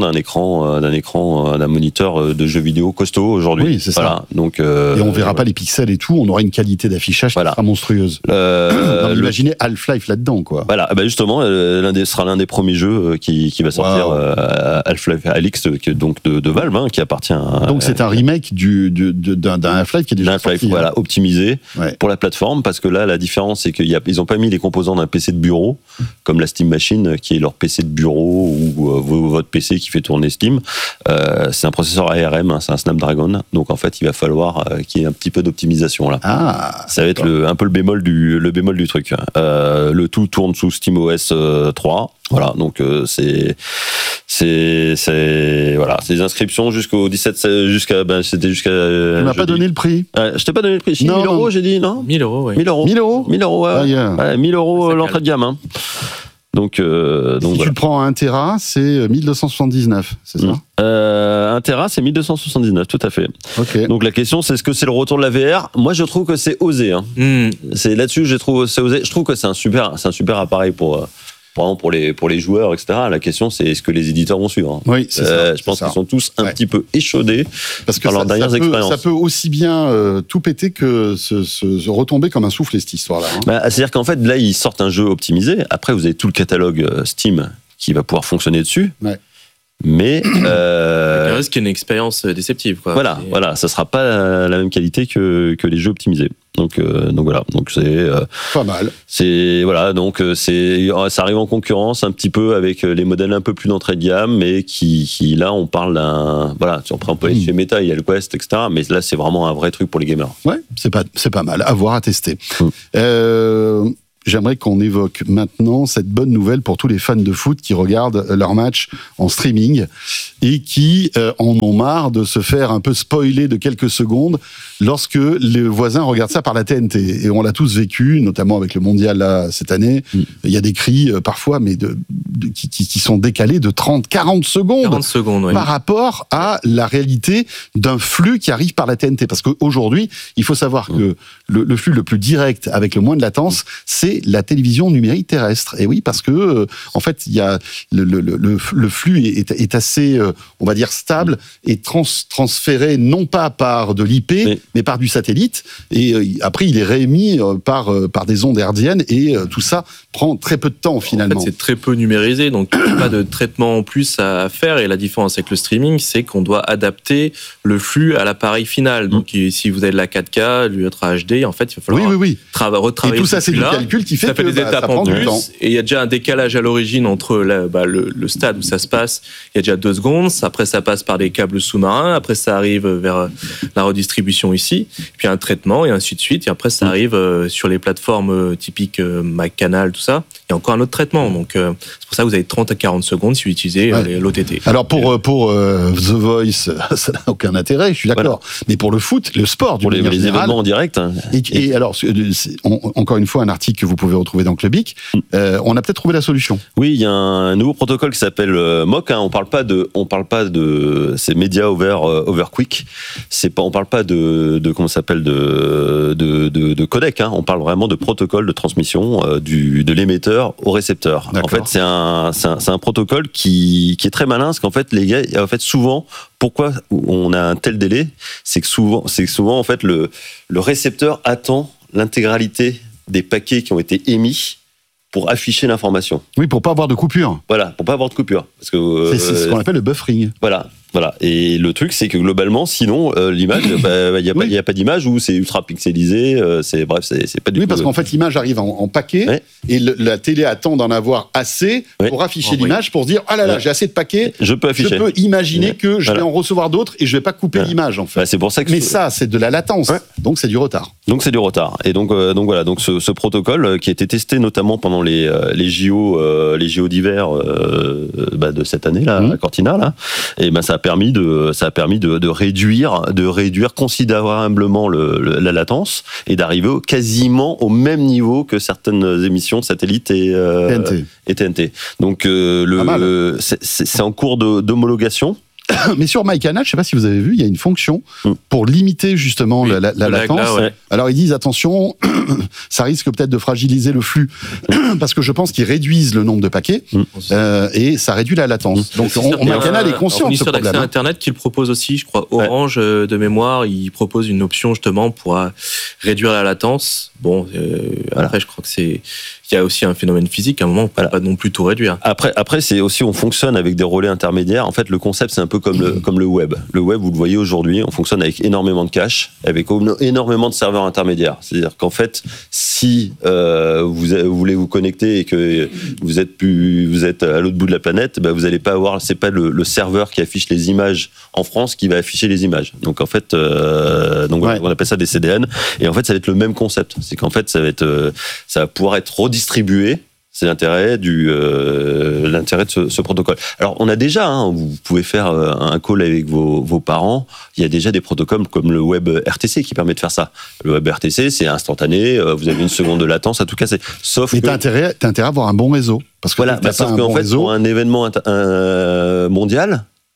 d'un moniteur de jeux vidéo costaud aujourd'hui. Oui, c'est ça. Donc, et on verra pas les pixels et tout, on aura une qualité d'affichage qui sera monstrueuse. Imaginez Half-Life là-dedans, quoi. Voilà, justement, sera l'un des premiers jeux qui va sortir, Half-Life Alyx, donc de Valve, qui appartient à... Donc c'est un remake d'un Half-Life qui est déjà sorti. Voilà, optimisé pour la plateforme, parce que là, la différence, c'est qu'ils n'ont pas mis les composants d'un PC de bureau, comme la Steam Machine, qui est leur PC de bureau, ou votre PC qui fait tourner Steam. C'est un processeur ARM, c'est un Snapdragon, donc en fait il va falloir qu'il y ait un petit peu d'optimisation là. Ça va être un peu le bémol du truc. Le tout tourne sous SteamOS 3. Voilà, donc c'est des inscriptions jusqu'au 17, c'était jusqu'à. Tu m'as pas donné le prix. Je t'ai pas donné le prix. 1 000 €, j'ai dit, non? 1 000 €, oui. 1 000 €. 1 000 €, ouais. 1 000 € l'entrée de gamme. Donc si tu le prends à 1 Tera, c'est 1279, c'est ça? 1 Tera, c'est 1279, tout à fait. Okay. Donc la question, c'est est-ce que c'est le retour de la VR? Moi, je trouve que c'est osé. C'est là-dessus, je trouve c'est osé. Je trouve que c'est un super appareil pour pour les joueurs, etc. La question, c'est est-ce que les éditeurs vont suivre? Oui, c'est ça. Je pense qu'ils sont tous un petit peu échaudés parce que par leurs dernières expériences. Ça peut aussi bien tout péter que se retomber comme un soufflet, cette histoire-là. C'est-à-dire qu'en fait, là, ils sortent un jeu optimisé. Après, vous avez tout le catalogue Steam qui va pouvoir fonctionner dessus. Ouais. Mais le risque qu'il y ait une expérience déceptive, quoi. Voilà, ça sera pas la même qualité que les jeux optimisés. Donc voilà, donc c'est pas mal. Donc ça arrive en concurrence un petit peu avec les modèles un peu plus d'entrée de gamme, mais qui là on parle d'un on peut aller chez Meta, il y a le Quest, etc. Mais là c'est vraiment un vrai truc pour les gamers. Ouais, c'est pas mal, à voir, à tester. J'aimerais qu'on évoque maintenant cette bonne nouvelle pour tous les fans de foot qui regardent leur match en streaming et qui en ont marre de se faire un peu spoiler de quelques secondes lorsque les voisins regardent ça par la TNT. Et on l'a tous vécu, notamment avec le mondial là, cette année. Il y a des cris parfois, mais qui sont décalés de 30-40 secondes, par rapport à la réalité d'un flux qui arrive par la TNT. Parce qu'aujourd'hui, il faut savoir que le flux le plus direct, avec le moins de latence, c'est la télévision numérique terrestre. Et oui, parce que en fait, il y a le flux est assez, on va dire, stable et transféré non pas par de l'IP, mais par du satellite. Et après, il est réémis par des ondes hertziennes et tout ça prend très peu de temps finalement. En fait, c'est très peu numérisé, donc il n'y a pas de traitement en plus à faire. Et la différence avec le streaming, c'est qu'on doit adapter le flux à l'appareil final. Donc si vous avez de la 4K, du Ultra HD, en fait, il va falloir retravailler. Et tout ça, c'est du calcul qui fait ça fait des étapes en plus. Et il y a déjà un décalage à l'origine entre le stade où ça se passe. Il y a déjà 2 secondes. Après, ça passe par des câbles sous-marins. Après, ça arrive vers la redistribution ici. Puis un traitement et ainsi de suite. Et après, ça arrive sur les plateformes typiques MyCanal, tout ça. Il y a encore un autre traitement. Donc, c'est pour ça que vous avez 30 à 40 secondes si vous utilisez l'OTT. Alors, pour The Voice, ça n'a aucun intérêt, je suis d'accord. Voilà. Mais pour le foot, le sport, pour les événements en direct. Et alors, encore une fois, un article que vous pouvez retrouver dans Clubic, on a peut-être trouvé la solution. Oui, il y a un nouveau protocole qui s'appelle MOC. On parle pas de, c'est Media over Quick. On parle pas de comment ça s'appelle de codec. On parle vraiment de protocole de transmission de l'émetteur au récepteur. D'accord. En fait, c'est un protocole qui est très malin, parce qu'en fait, les gars, en fait, souvent, pourquoi on a un tel délai, c'est que souvent, en fait, le récepteur attend l'intégralité des paquets qui ont été émis pour afficher l'information. Oui, pour pas avoir de coupure. Voilà, pour pas avoir de coupure. Parce que c'est ce qu'on appelle le buffering. Voilà. Et le truc, c'est que globalement, sinon, l'image, il y a pas d'image, ou c'est ultra pixelisé. C'est pas du tout. Oui, parce qu'en fait, l'image arrive en paquet, et la télé attend d'en avoir assez pour afficher l'image, pour dire, ah là là, j'ai assez de paquets. Je peux afficher. Je peux imaginer que je vais en recevoir d'autres et je vais pas couper l'image, en fait. C'est pour ça que mais ça, c'est de la latence. Donc c'est du retard. Et donc voilà. Donc ce protocole qui a été testé notamment pendant les JO d'hiver de cette année là, à Cortina là, et ça a permis de réduire considérablement la latence et d'arriver quasiment au même niveau que certaines émissions satellites et TNT. Donc c'est en cours d'homologation. Mais sur MyCanal, je ne sais pas si vous avez vu, il y a une fonction pour limiter justement la latence. Là, Alors ils disent attention, ça risque peut-être de fragiliser le flux parce que je pense qu'ils réduisent le nombre de paquets et ça réduit la latence. Donc MyCanal est conscient de ce problème. D'accès à Internet qu'il propose aussi, je crois, Orange de mémoire, il propose une option justement pour réduire la latence. Bon, après je crois que il y a aussi un phénomène physique, à un moment, on ne peut pas non plus tout réduire. Après, c'est aussi, on fonctionne avec des relais intermédiaires. En fait, le concept, c'est un peu comme le web. Le web, vous le voyez aujourd'hui, on fonctionne avec énormément de cache, avec énormément de serveurs intermédiaires. C'est-à-dire qu'en fait, si vous voulez vous connecter et que vous êtes à l'autre bout de la planète, vous n'allez pas avoir, c'est pas le serveur qui affiche les images en France qui va afficher les images. Donc en fait, on appelle ça des CDN. Et en fait, ça va être le même concept. C'est qu'en fait, ça va pouvoir être redistribué. C'est l'intérêt de ce protocole. Alors, on a déjà, vous pouvez faire un call avec vos parents. Il y a déjà des protocoles comme le web RTC qui permet de faire ça. Le web RTC, c'est instantané. Vous avez 1 seconde de latence à tout casser. Mais t'as intérêt à avoir un bon réseau. Parce que sauf qu'en fait, pour un événement mondial,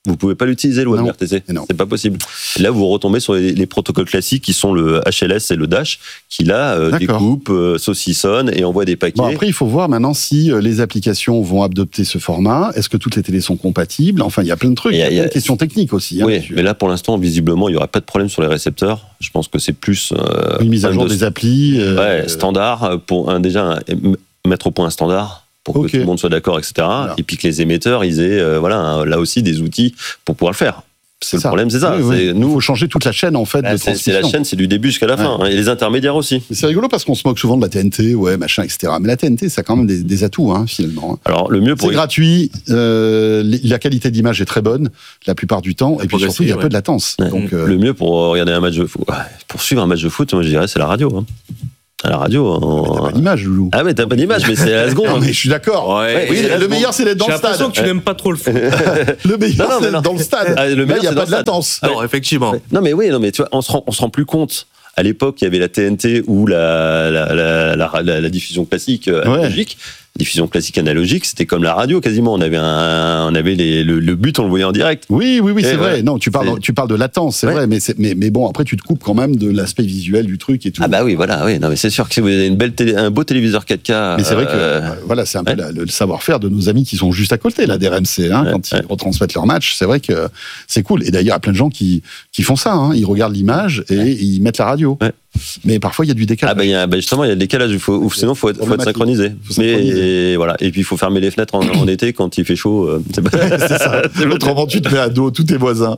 Vous pouvez pas l'utiliser, le WebRTC. C'est pas possible. Et là, vous retombez sur les protocoles classiques qui sont le HLS et le Dash, qui là découpe, saucissonne et envoie des paquets. Bon, après, il faut voir maintenant si les applications vont adopter ce format. Est-ce que toutes les télés sont compatibles? Enfin, il y a plein de trucs. Il y a plein de questions techniques aussi. Oui, mais là, pour l'instant, visiblement, il y aura pas de problème sur les récepteurs. Je pense que c'est plus une mise à jour des applis. Standard pour déjà mettre au point un standard. Pour que tout le monde soit d'accord, etc. Voilà. Et puis que les émetteurs, ils aient là aussi des outils pour pouvoir le faire. Le problème, c'est ça. Oui. Nous, il faut changer toute la chaîne, en fait, de transmission. C'est la chaîne, c'est du début jusqu'à la fin. Et les intermédiaires aussi. C'est rigolo parce qu'on se moque souvent de la TNT, machin, etc. Mais la TNT, ça a quand même des atouts, finalement. Alors, le mieux pour... C'est gratuit, la qualité d'image est très bonne, la plupart du temps, et puis surtout, il y a peu de latence. Ouais. Donc, le mieux pour regarder un match de foot, pour suivre un match de foot, moi, je dirais, c'est la radio. À la radio. T'as pas d'image, Loulou. Ah, mais t'as pas d'image, mais c'est à la seconde. Non, mais je suis d'accord. Le meilleur, c'est d'être dans le stade. J'ai l'impression que tu n'aimes pas trop le foot. Le meilleur, c'est d'être dans le stade. Là, il n'y a pas de latence. Alors, effectivement. Non, mais tu vois, on se rend plus compte. À l'époque, il y avait la TNT ou la diffusion classique analogique. Diffusion classique analogique, c'était comme la radio quasiment. On avait le but, on le voyait en direct. Oui, c'est vrai. Non, tu parles de latence, c'est vrai, mais bon, après tu te coupes quand même de l'aspect visuel du truc et tout. Ah bah oui, voilà, oui. Non, mais c'est sûr que si vous avez un beau téléviseur 4K. Mais c'est vrai que c'est un peu le savoir-faire de nos amis qui sont juste à côté là d'RMC, quand ils retransmettent leur match. C'est vrai que c'est cool. Et d'ailleurs, il y a plein de gens qui font ça. Ils regardent l'image et ils mettent la radio. Ouais. Mais parfois il y a du décalage. Justement, il y a le décalage. Sinon, il faut être synchronisé. Mais voilà. Et puis il faut fermer les fenêtres en été quand il fait chaud. C'est ça. Autrement, tu te mets à dos tous tes voisins.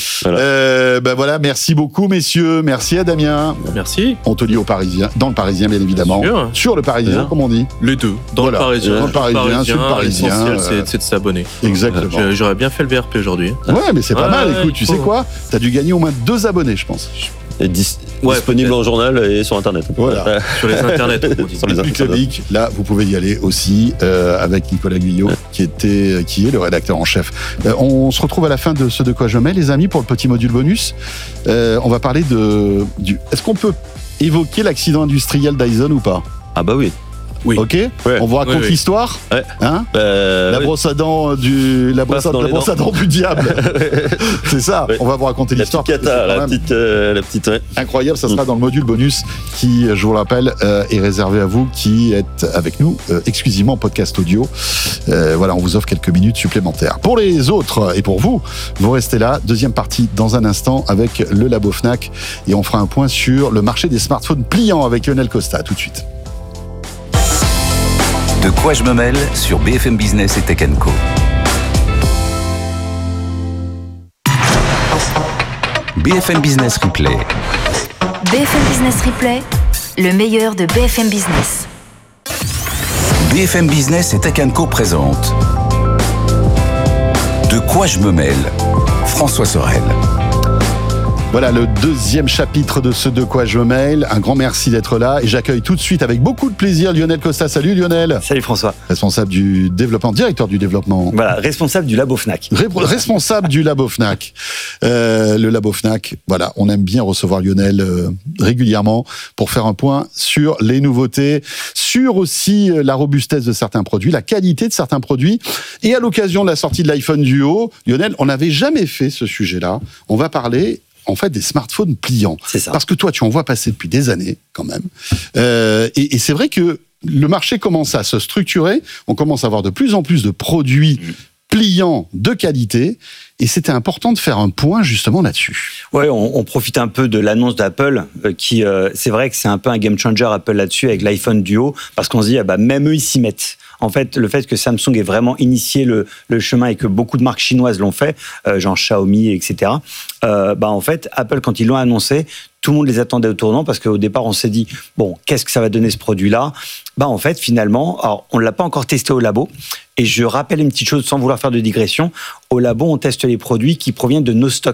Voilà. Merci beaucoup, messieurs. Merci à Damien. Merci. On te lit dans le Parisien, bien évidemment. Sur le Parisien, comme on dit. Les deux. Dans le Parisien. Dans le Parisien, sur le Parisien. L'essentiel, c'est de s'abonner. Exactement. J'aurais bien fait le VRP aujourd'hui. Ouais, mais c'est pas mal. Écoute, tu sais quoi? T'as dû gagner au moins 2 abonnés, je pense. Disponible en journal et sur Internet. Voilà. Sur les internets. Sur les publics, là, vous pouvez y aller aussi avec Nicolas Guyot, qui est le rédacteur en chef. On se retrouve à la fin de ce De quoi je mets, les amis, pour le petit module bonus. On va parler Est-ce qu'on peut évoquer l'accident industriel Dyson ou pas? Ah bah oui. Oui. Ok. Ouais. On vous raconte l'histoire. Ouais. La brosse à dents du diable. C'est ça. Ouais. On va vous raconter l'histoire. La petite. Incroyable. Ça sera dans le module bonus qui, je vous le rappelle, est réservé à vous qui êtes avec nous exclusivement en podcast audio. On vous offre quelques minutes supplémentaires. Pour les autres et pour vous, vous restez là. Deuxième partie dans un instant avec le Labo Fnac et on fera un point sur le marché des smartphones pliants avec Lionel Costa. Tout de suite. De quoi je me mêle sur BFM Business et Tech & Co. BFM Business Replay. BFM Business Replay, le meilleur de BFM Business. BFM Business et Tech & Co présente De quoi je me mêle, François Sorel. Voilà le deuxième chapitre de ce De quoi je me mêle. Un grand merci d'être là et j'accueille tout de suite avec beaucoup de plaisir Lionel Costa. Salut Lionel. Salut François. Responsable du développement, directeur du développement. Voilà, responsable du Labo Fnac. Responsable du Labo Fnac. Le Labo Fnac, voilà, on aime bien recevoir Lionel régulièrement pour faire un point sur les nouveautés, sur aussi la robustesse de certains produits, la qualité de certains produits. Et à l'occasion de la sortie de l'iPhone Duo, Lionel, on n'avait jamais fait ce sujet-là. On va parler en fait des smartphones pliants. C'est ça. Parce que toi, tu en vois passer depuis des années, quand même. Et c'est vrai que le marché commence à se structurer. On commence à avoir de plus en plus de produits pliants de qualité. Et c'était important de faire un point justement là-dessus. Ouais, on profite un peu de l'annonce d'Apple qui, c'est vrai que c'est un peu un game changer Apple là-dessus avec l'iPhone Duo, parce qu'on se dit, même eux, ils s'y mettent. En fait, le fait que Samsung ait vraiment initié le chemin et que beaucoup de marques chinoises l'ont fait, genre Xiaomi, etc., en fait, Apple, quand ils l'ont annoncé, tout le monde les attendait au tournant parce qu'au départ, on s'est dit, bon, qu'est-ce que ça va donner ce produit-là ? En fait, finalement, alors, on ne l'a pas encore testé au labo. Et je rappelle une petite chose sans vouloir faire de digression. Au labo, on teste les produits qui proviennent de nos stocks.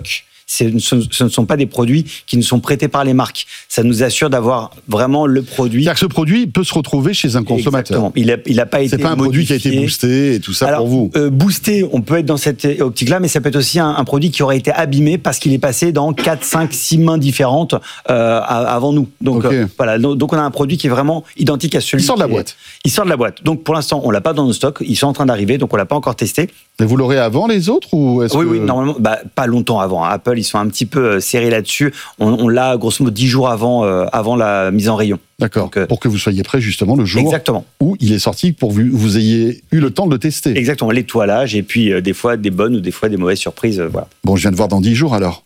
ce ne sont pas des produits qui nous sont prêtés par les marques. Ça nous assure d'avoir vraiment le produit. C'est-à-dire que ce produit peut se retrouver chez un consommateur. Exactement. Il a pas été C'est pas un produit qui a été boosté et tout ça. Alors, pour vous. Boosté, on peut être dans cette optique-là, mais ça peut être aussi un produit qui aurait été abîmé parce qu'il est passé dans 4, 5, 6 mains différentes avant nous. Donc, voilà. Donc, on a un produit qui est vraiment identique à celui. Il sort de la boîte. Il sort de la boîte. Donc, pour l'instant, on l'a pas dans nos stocks. Ils sont en train d'arriver, donc on l'a pas encore testé. Et vous l'aurez avant les autres ou est-ce Oui, normalement, pas longtemps avant. Apple, ils sont un petit peu serrés là-dessus. On l'a grosso modo 10 jours avant la mise en rayon. D'accord. Donc, pour que vous soyez prêt justement le jour exactement. Où il est sorti, pour que vous ayez eu le temps de le tester. Exactement, l'étoilage et puis des fois des bonnes ou des fois des mauvaises surprises. Voilà. Bon, je viens de voir dans 10 jours alors.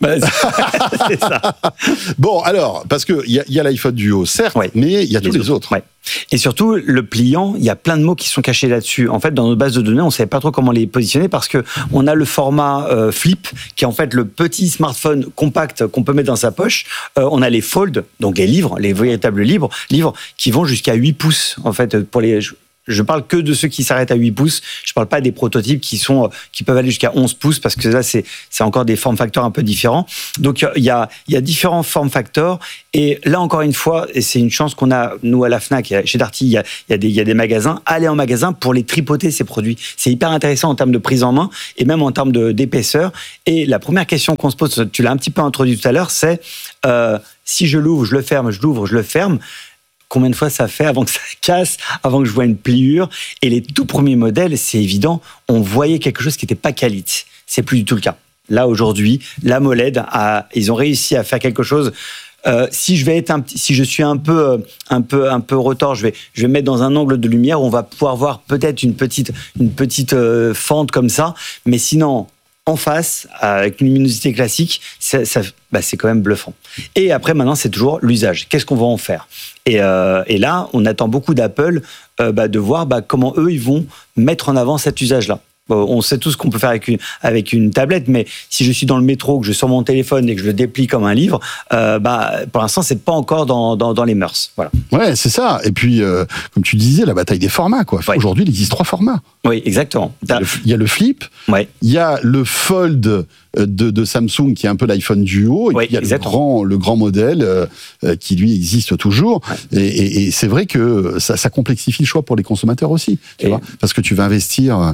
C'est ça. Bon, alors, parce qu'il y a l'iPhone Duo, certes, mais il y a tous les autres. Ouais. Et surtout, le pliant, il y a plein de mots qui sont cachés là-dessus. En fait, dans notre base de données, on ne savait pas trop comment les positionner parce qu'on a le format Flip, qui est en fait le petit smartphone compact qu'on peut mettre dans sa poche. On a les Fold, donc les livres, les véritables livres qui vont jusqu'à 8 pouces, en fait, pour les... Je parle que de ceux qui s'arrêtent à 8 pouces. Je parle pas des prototypes qui peuvent aller jusqu'à 11 pouces parce que là, c'est encore des form factors un peu différents. Donc, il y a différents form factors. Et là, encore une fois, et c'est une chance qu'on a, nous, à la Fnac, chez Darty, il y a des magasins. Allez en magasin pour les tripoter, ces produits. C'est hyper intéressant en termes de prise en main et même en termes d'épaisseur. Et la première question qu'on se pose, tu l'as un petit peu introduit tout à l'heure, c'est si je l'ouvre, je le ferme, je l'ouvre, je le ferme. Combien de fois ça fait avant que ça casse, avant que je vois une pliure? Et les tout premiers modèles, c'est évident, on voyait quelque chose qui n'était pas qualité. C'est plus du tout le cas. Là, aujourd'hui, l'AMOLED, ils ont réussi à faire quelque chose. Si je suis un peu retors, je vais me mettre dans un angle de lumière où on va pouvoir voir peut-être une petite fente comme ça. Mais sinon, en face, avec une luminosité classique, c'est quand même bluffant. Et après, maintenant, c'est toujours l'usage. Qu'est-ce qu'on va en faire ? Et là, on attend beaucoup d'Apple de voir comment eux, ils vont mettre en avant cet usage-là. On sait tous qu'on peut faire avec une tablette, mais si je suis dans le métro, que je sors mon téléphone et que je le déplie comme un livre, pour l'instant, c'est pas encore dans les mœurs. Voilà. Ouais, c'est ça. Et puis, comme tu disais, la bataille des formats, quoi. Ouais. Aujourd'hui, il existe 3 formats. Oui, exactement. Il y a le Flip, il y a le Fold de Samsung, qui est un peu l'iPhone Duo, et puis il y a le grand modèle qui, lui, existe toujours. Ouais. Et c'est vrai que ça complexifie le choix pour les consommateurs aussi, tu vois, parce que tu vas investir...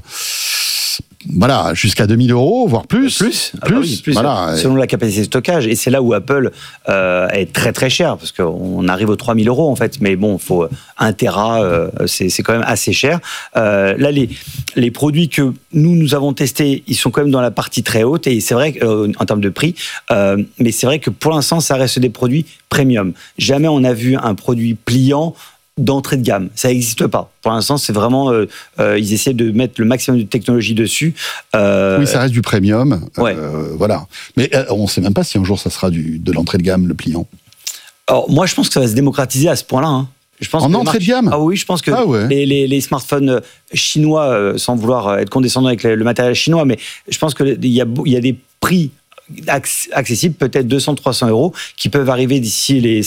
Voilà, jusqu'à 2 000 €, voire plus. Plus. Voilà. Selon la capacité de stockage. Et c'est là où Apple est très très cher, parce qu'on arrive aux 3 000 € en fait. Mais bon, il faut 1 Tera, c'est quand même assez cher. Là, les produits que nous avons testés, ils sont quand même dans la partie très haute. Et c'est vrai en termes de prix, mais c'est vrai que pour l'instant, ça reste des produits premium. Jamais on a vu un produit pliant d'entrée de gamme, ça n'existe pas. Pour l'instant, c'est vraiment ils essaient de mettre le maximum de technologie dessus. Oui, ça reste du premium. Ouais. Voilà. Mais on ne sait même pas si un jour ça sera de l'entrée de gamme, le pliant. Alors moi, je pense que ça va se démocratiser à ce point-là. Hein. Je pense en entrée de gamme. Ah oui, je pense que les smartphones chinois, sans vouloir être condescendant avec le matériel chinois, mais je pense qu'il y a des prix accessibles, peut-être 200-300 €, qui peuvent arriver d'ici les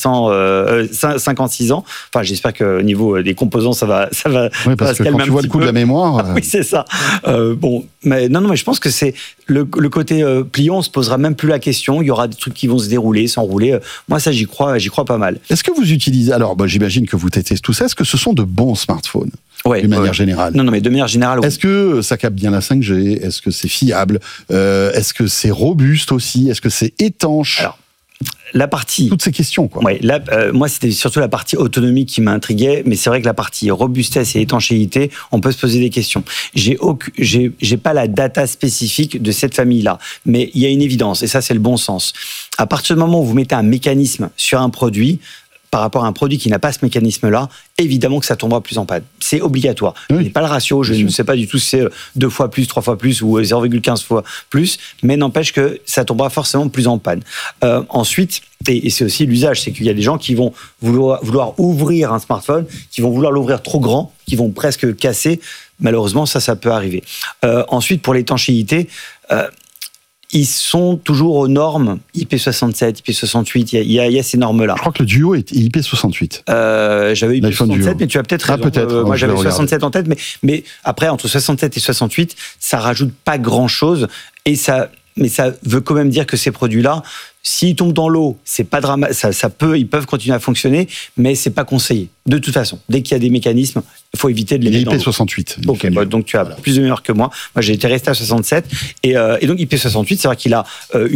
56 ans. Enfin, j'espère qu'au niveau des composants, ça va oui, parce que quand tu vois le coût de la mémoire... Oui, c'est ça. Mais je pense que c'est le côté pliant, on se posera même plus la question. Il y aura des trucs qui vont se dérouler, s'enrouler. Moi, ça, j'y crois pas mal. Est-ce que vous utilisez... Alors, j'imagine que vous testez tout ça. Est-ce que ce sont de bons smartphones ? Ouais, de manière générale. Non, mais de manière générale, oui. Est-ce que ça capte bien la 5G ? Est-ce que c'est fiable ? Est-ce que c'est robuste aussi ? Est-ce que c'est étanche ? Alors, la partie... Toutes ces questions, quoi. Ouais, là, moi, c'était surtout la partie autonomie qui m'intriguait, mais c'est vrai que la partie robustesse et étanchéité, on peut se poser des questions. J'ai pas la data spécifique de cette famille-là, mais il y a une évidence, et ça, c'est le bon sens. À partir du moment où vous mettez un mécanisme sur un produit, par rapport à un produit qui n'a pas ce mécanisme-là, évidemment que ça tombera plus en panne. C'est obligatoire. Oui. Je n'ai pas le ratio, je ne sais pas du tout si c'est 2 fois plus, 3 fois plus ou 0,15 fois plus, mais n'empêche que ça tombera forcément plus en panne. Ensuite, et c'est aussi l'usage, c'est qu'il y a des gens qui vont vouloir ouvrir un smartphone, qui vont vouloir l'ouvrir trop grand, qui vont presque casser. Malheureusement, ça peut arriver. Ensuite, pour l'étanchéité... ils sont toujours aux normes IP67, IP68, il y a ces normes-là. Je crois que le Duo est IP68. J'avais IP67, mais tu as peut-être raison. Peut-être. Moi, j'avais 67 en tête, mais après, entre 67 et 68, ça rajoute pas grand-chose. Et ça, mais ça veut quand même dire que ces produits-là, s'ils tombent dans l'eau, c'est pas ils peuvent continuer à fonctionner, mais c'est pas conseillé. De toute façon, dès qu'il y a des mécanismes, il faut éviter de les mettre dans l'eau. IP68. Ok, donc tu as plus de mémoire que moi. Moi, j'ai été resté à 67. Et donc, IP68, c'est vrai qu'il a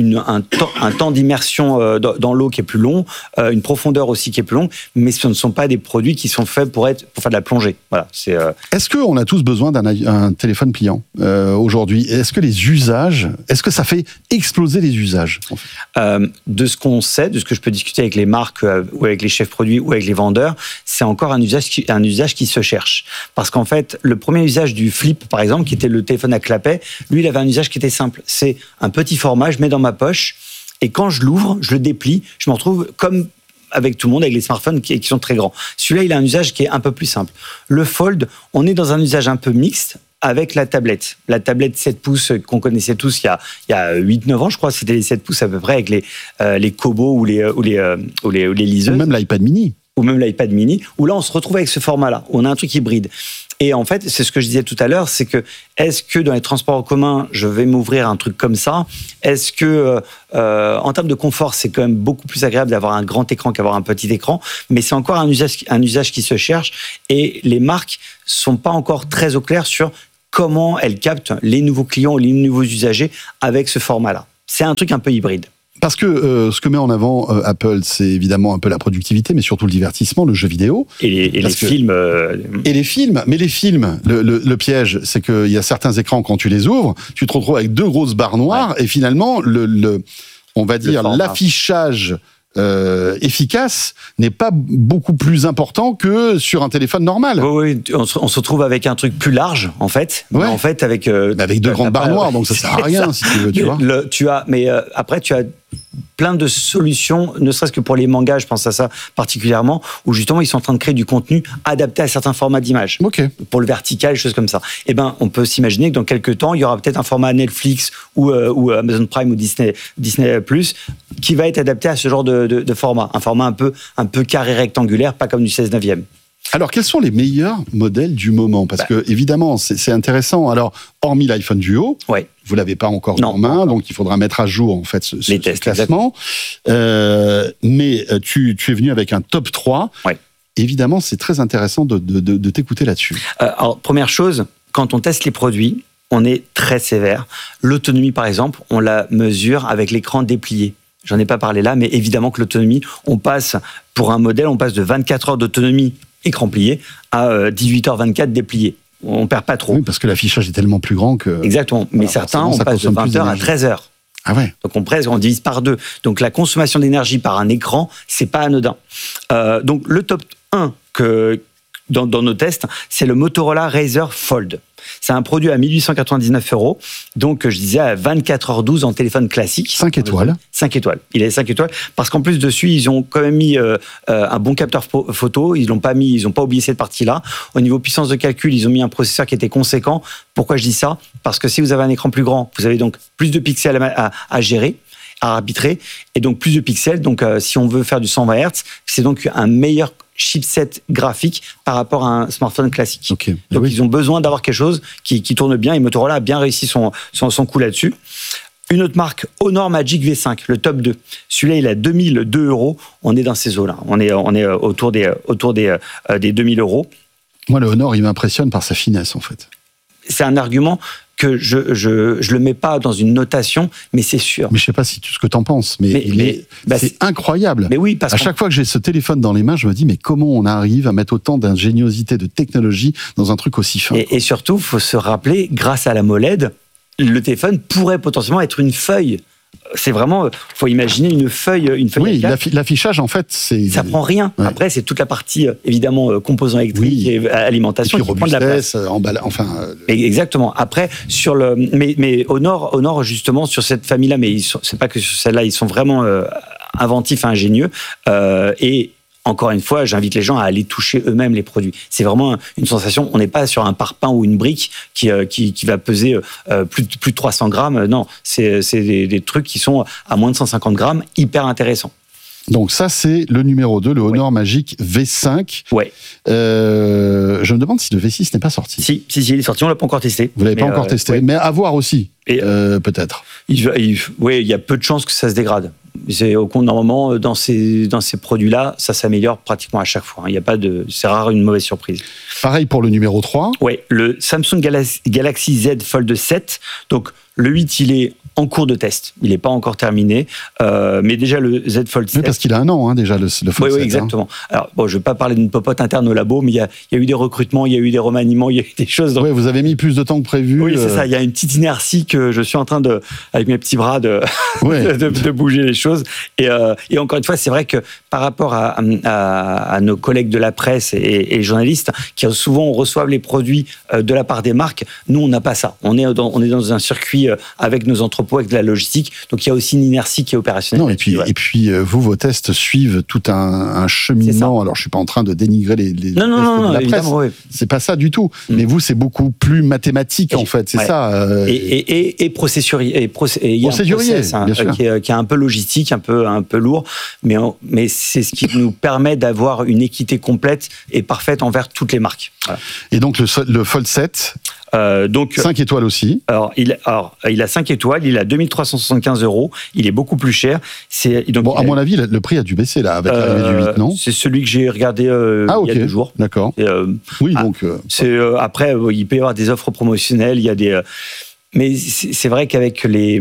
un temps d'immersion dans l'eau qui est plus long, une profondeur aussi qui est plus longue, mais ce ne sont pas des produits qui sont faits pour faire de la plongée. Voilà. Est-ce qu'on a tous besoin d'un téléphone pliant aujourd'hui? Est-ce que ça fait exploser les usages en fait? De ce qu'on sait, de ce que je peux discuter avec les marques ou avec les chefs produits ou avec les vendeurs, c'est encore un usage qui se cherche. Parce qu'en fait, le premier usage du Flip, par exemple, qui était le téléphone à clapet, lui, il avait un usage qui était simple. C'est un petit format, je mets dans ma poche, et quand je l'ouvre, je le déplie, je me retrouve comme avec tout le monde, avec les smartphones qui sont très grands. Celui-là, il a un usage qui est un peu plus simple. Le Fold, on est dans un usage un peu mixte, avec la tablette. La tablette 7 pouces qu'on connaissait tous il y a 8-9 ans, je crois, c'était les 7 pouces à peu près, avec les Kobo ou les liseuses. Ou même l'iPad mini. Où là, on se retrouve avec ce format-là. On a un truc hybride. Et en fait, c'est ce que je disais tout à l'heure, c'est que est-ce que dans les transports en commun, je vais m'ouvrir un truc comme ça? Est-ce que, en termes de confort, c'est quand même beaucoup plus agréable d'avoir un grand écran qu'avoir un petit écran? Mais c'est encore un usage qui se cherche, et les marques sont pas encore très au clair sur comment elles captent les nouveaux clients, les nouveaux usagers avec ce format-là. C'est un truc un peu hybride. Parce que ce que met en avant Apple, c'est évidemment un peu la productivité, mais surtout le divertissement, le jeu vidéo. Et les films. Et les films. Mais les films, le piège, c'est qu'il y a certains écrans, quand tu les ouvres, tu te retrouves avec 2 grosses barres noires, et finalement, on va dire, l'affichage efficace n'est pas beaucoup plus important que sur un téléphone normal. Oui, on se retrouve avec un truc plus large, en fait. Ouais. En fait, avec 2 grandes barres noires, donc ça sert à rien, si tu veux, tu vois. Après, tu as plein de solutions, ne serait-ce que pour les mangas, je pense à ça particulièrement, où justement ils sont en train de créer du contenu adapté à certains formats d'images. Okay. Pour le vertical, des choses comme ça. Eh ben, on peut s'imaginer que dans quelques temps, il y aura peut-être un format Netflix ou Amazon Prime ou Disney Plus qui va être adapté à ce genre de format. Un format un peu carré rectangulaire, pas comme du 16/9. Alors, quels sont les meilleurs modèles du moment? Parce que, évidemment, c'est intéressant. Alors, hormis l'iPhone Duo, vous ne l'avez pas encore en main, donc il faudra mettre à jour, en fait, ce classement. Mais tu es venu avec un top 3. Ouais. Évidemment, c'est très intéressant de t'écouter là-dessus. Alors, première chose, quand on teste les produits, on est très sévère. L'autonomie, par exemple, on la mesure avec l'écran déplié. J'en ai pas parlé là, mais évidemment que l'autonomie, pour un modèle, on passe de 24 heures d'autonomie écran plié à 18h24 déplié. On perd pas trop. Oui, parce que l'affichage est tellement plus grand que... Exactement. Mais certains, on passe de 20h à 13h. Ah ouais. Donc on divise par 2. Donc la consommation d'énergie par un écran, c'est pas anodin. Donc le top 1 dans nos tests, c'est le Motorola Razr Fold. C'est un produit à 1899 €. Donc, je disais, à 24h12 en téléphone classique. 5 étoiles. 5 étoiles. Il est 5 étoiles. Parce qu'en plus, dessus, ils ont quand même mis un bon capteur photo. Ils n'ont pas oublié cette partie-là. Au niveau puissance de calcul, ils ont mis un processeur qui était conséquent. Pourquoi je dis ça? Parce que si vous avez un écran plus grand, vous avez donc plus de pixels à gérer, à arbitrer, et donc plus de pixels. Donc, si on veut faire du 120 Hz, c'est donc un meilleur chipset graphique par rapport à un smartphone classique. Okay. Donc, ils ont besoin d'avoir quelque chose qui tourne bien, et Motorola a bien réussi son coup là-dessus. Une autre marque, Honor Magic V5, le top 2. Celui-là, il a 2002 €. On est dans ces eaux-là. On est autour des 2000 €. Moi, le Honor, il m'impressionne par sa finesse, en fait. C'est un argument que je le mets pas dans une notation, mais c'est sûr. Mais je sais pas ce que t'en penses, mais c'est incroyable. Mais oui, parce à chaque fois que j'ai ce téléphone dans les mains, je me dis mais comment on arrive à mettre autant d'ingéniosité, de technologie dans un truc aussi fin. Et surtout, faut se rappeler, grâce à la MOLED, le téléphone pourrait potentiellement être une feuille. C'est vraiment, faut imaginer une feuille. Oui, l'affichage, en fait, ça prend rien. Ouais. Après, c'est toute la partie, évidemment, composants électriques et alimentation. Et puis, qui prend de la place. Exactement. Après, mais Honor, justement, sur cette famille-là, mais c'est pas que sur celle-là, ils sont vraiment inventifs et ingénieux. Et encore une fois, j'invite les gens à aller toucher eux-mêmes les produits. C'est vraiment une sensation. On n'est pas sur un parpaing ou une brique qui va peser plus de 300 grammes. Non, c'est des trucs qui sont à moins de 150 grammes, hyper intéressants. Donc ça, c'est le numéro 2, le Honor Magic V5. Ouais. Je me demande si le V6 n'est pas sorti. Si, il est sorti, on l'a pas encore testé. Vous l'avez pas encore testé, ouais. mais à voir aussi, Et, peut-être. Oui, il y a peu de chances que ça se dégrade. Normalement, dans ces produits-là, ça s'améliore pratiquement à chaque fois. Il y a pas c'est rare une mauvaise surprise. Pareil pour le numéro 3. Oui, le Samsung Galaxy Z Fold 7. Donc, le 8, il est en cours de test. Il n'est pas encore terminé. Mais déjà, le Z Fold 7... Oui, parce qu'il a un an, déjà, le Fold 7. Oui, exactement. Alors, bon, je ne vais pas parler d'une popote interne au labo, mais il y a eu des recrutements, il y a eu des remaniements, il y a eu des choses... Oui, vous avez mis plus de temps que prévu. Oui, c'est ça. Il y a une petite inertie que je suis en train avec mes petits bras, de bouger les choses. Et encore une fois, c'est vrai que par rapport à nos collègues de la presse et journalistes, qui souvent reçoivent les produits de la part des marques, nous, on n'a pas ça. On est dans un circuit avec nos entreprises, avec de la logistique, donc il y a aussi une inertie qui est opérationnelle. Non, et puis vous, vos tests suivent tout un cheminement. Alors, je suis pas en train de dénigrer les tests de la presse. Oui. C'est pas ça du tout. Mais vous, c'est beaucoup plus mathématique, en fait. C'est ça. Et procédurier. Il y a un process, qui est un peu logistique, un peu lourd, mais c'est ce qui nous permet d'avoir une équité complète et parfaite envers toutes les marques. Voilà. Et donc, le Fold 7 donc 5 étoiles aussi. Alors, il a 5 étoiles, il a 2375 €, il est beaucoup plus cher. À mon avis, le prix a dû baisser là, avec l'arrivée du 8, non ? C'est celui que j'ai regardé il y a 2 jours. D'accord. Après, il peut y avoir des offres promotionnelles, il y a des... Mais c'est vrai qu'avec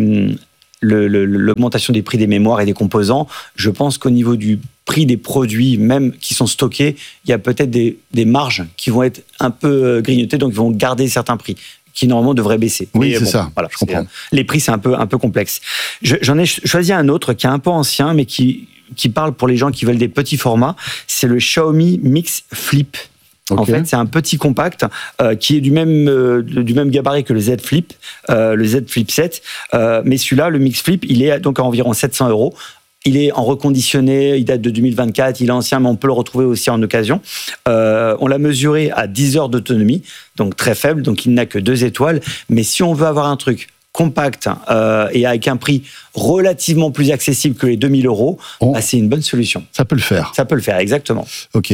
l'augmentation des prix des mémoires et des composants, je pense qu'au niveau du prix des produits, même qui sont stockés, il y a peut-être des marges qui vont être un peu grignotées, donc ils vont garder certains prix qui normalement devraient baisser. Oui, c'est ça, voilà, je comprends. Les prix, c'est un peu complexe. J'en ai choisi un autre qui est un peu ancien, mais qui parle pour les gens qui veulent des petits formats. C'est le Xiaomi Mix Flip. Okay. En fait, c'est un petit compact qui est du même gabarit que le Z Flip, le Z Flip 7. Mais celui-là, le Mix Flip, il est donc à environ 700 €. Il est en reconditionné, il date de 2024, il est ancien, mais on peut le retrouver aussi en occasion. On l'a mesuré à 10 heures d'autonomie, donc très faible, donc il n'a que 2 étoiles. Mais si on veut avoir un truc compact et avec un prix relativement plus accessible que les 2000 €, c'est une bonne solution. Ça peut le faire. Ça peut le faire, exactement. Ok.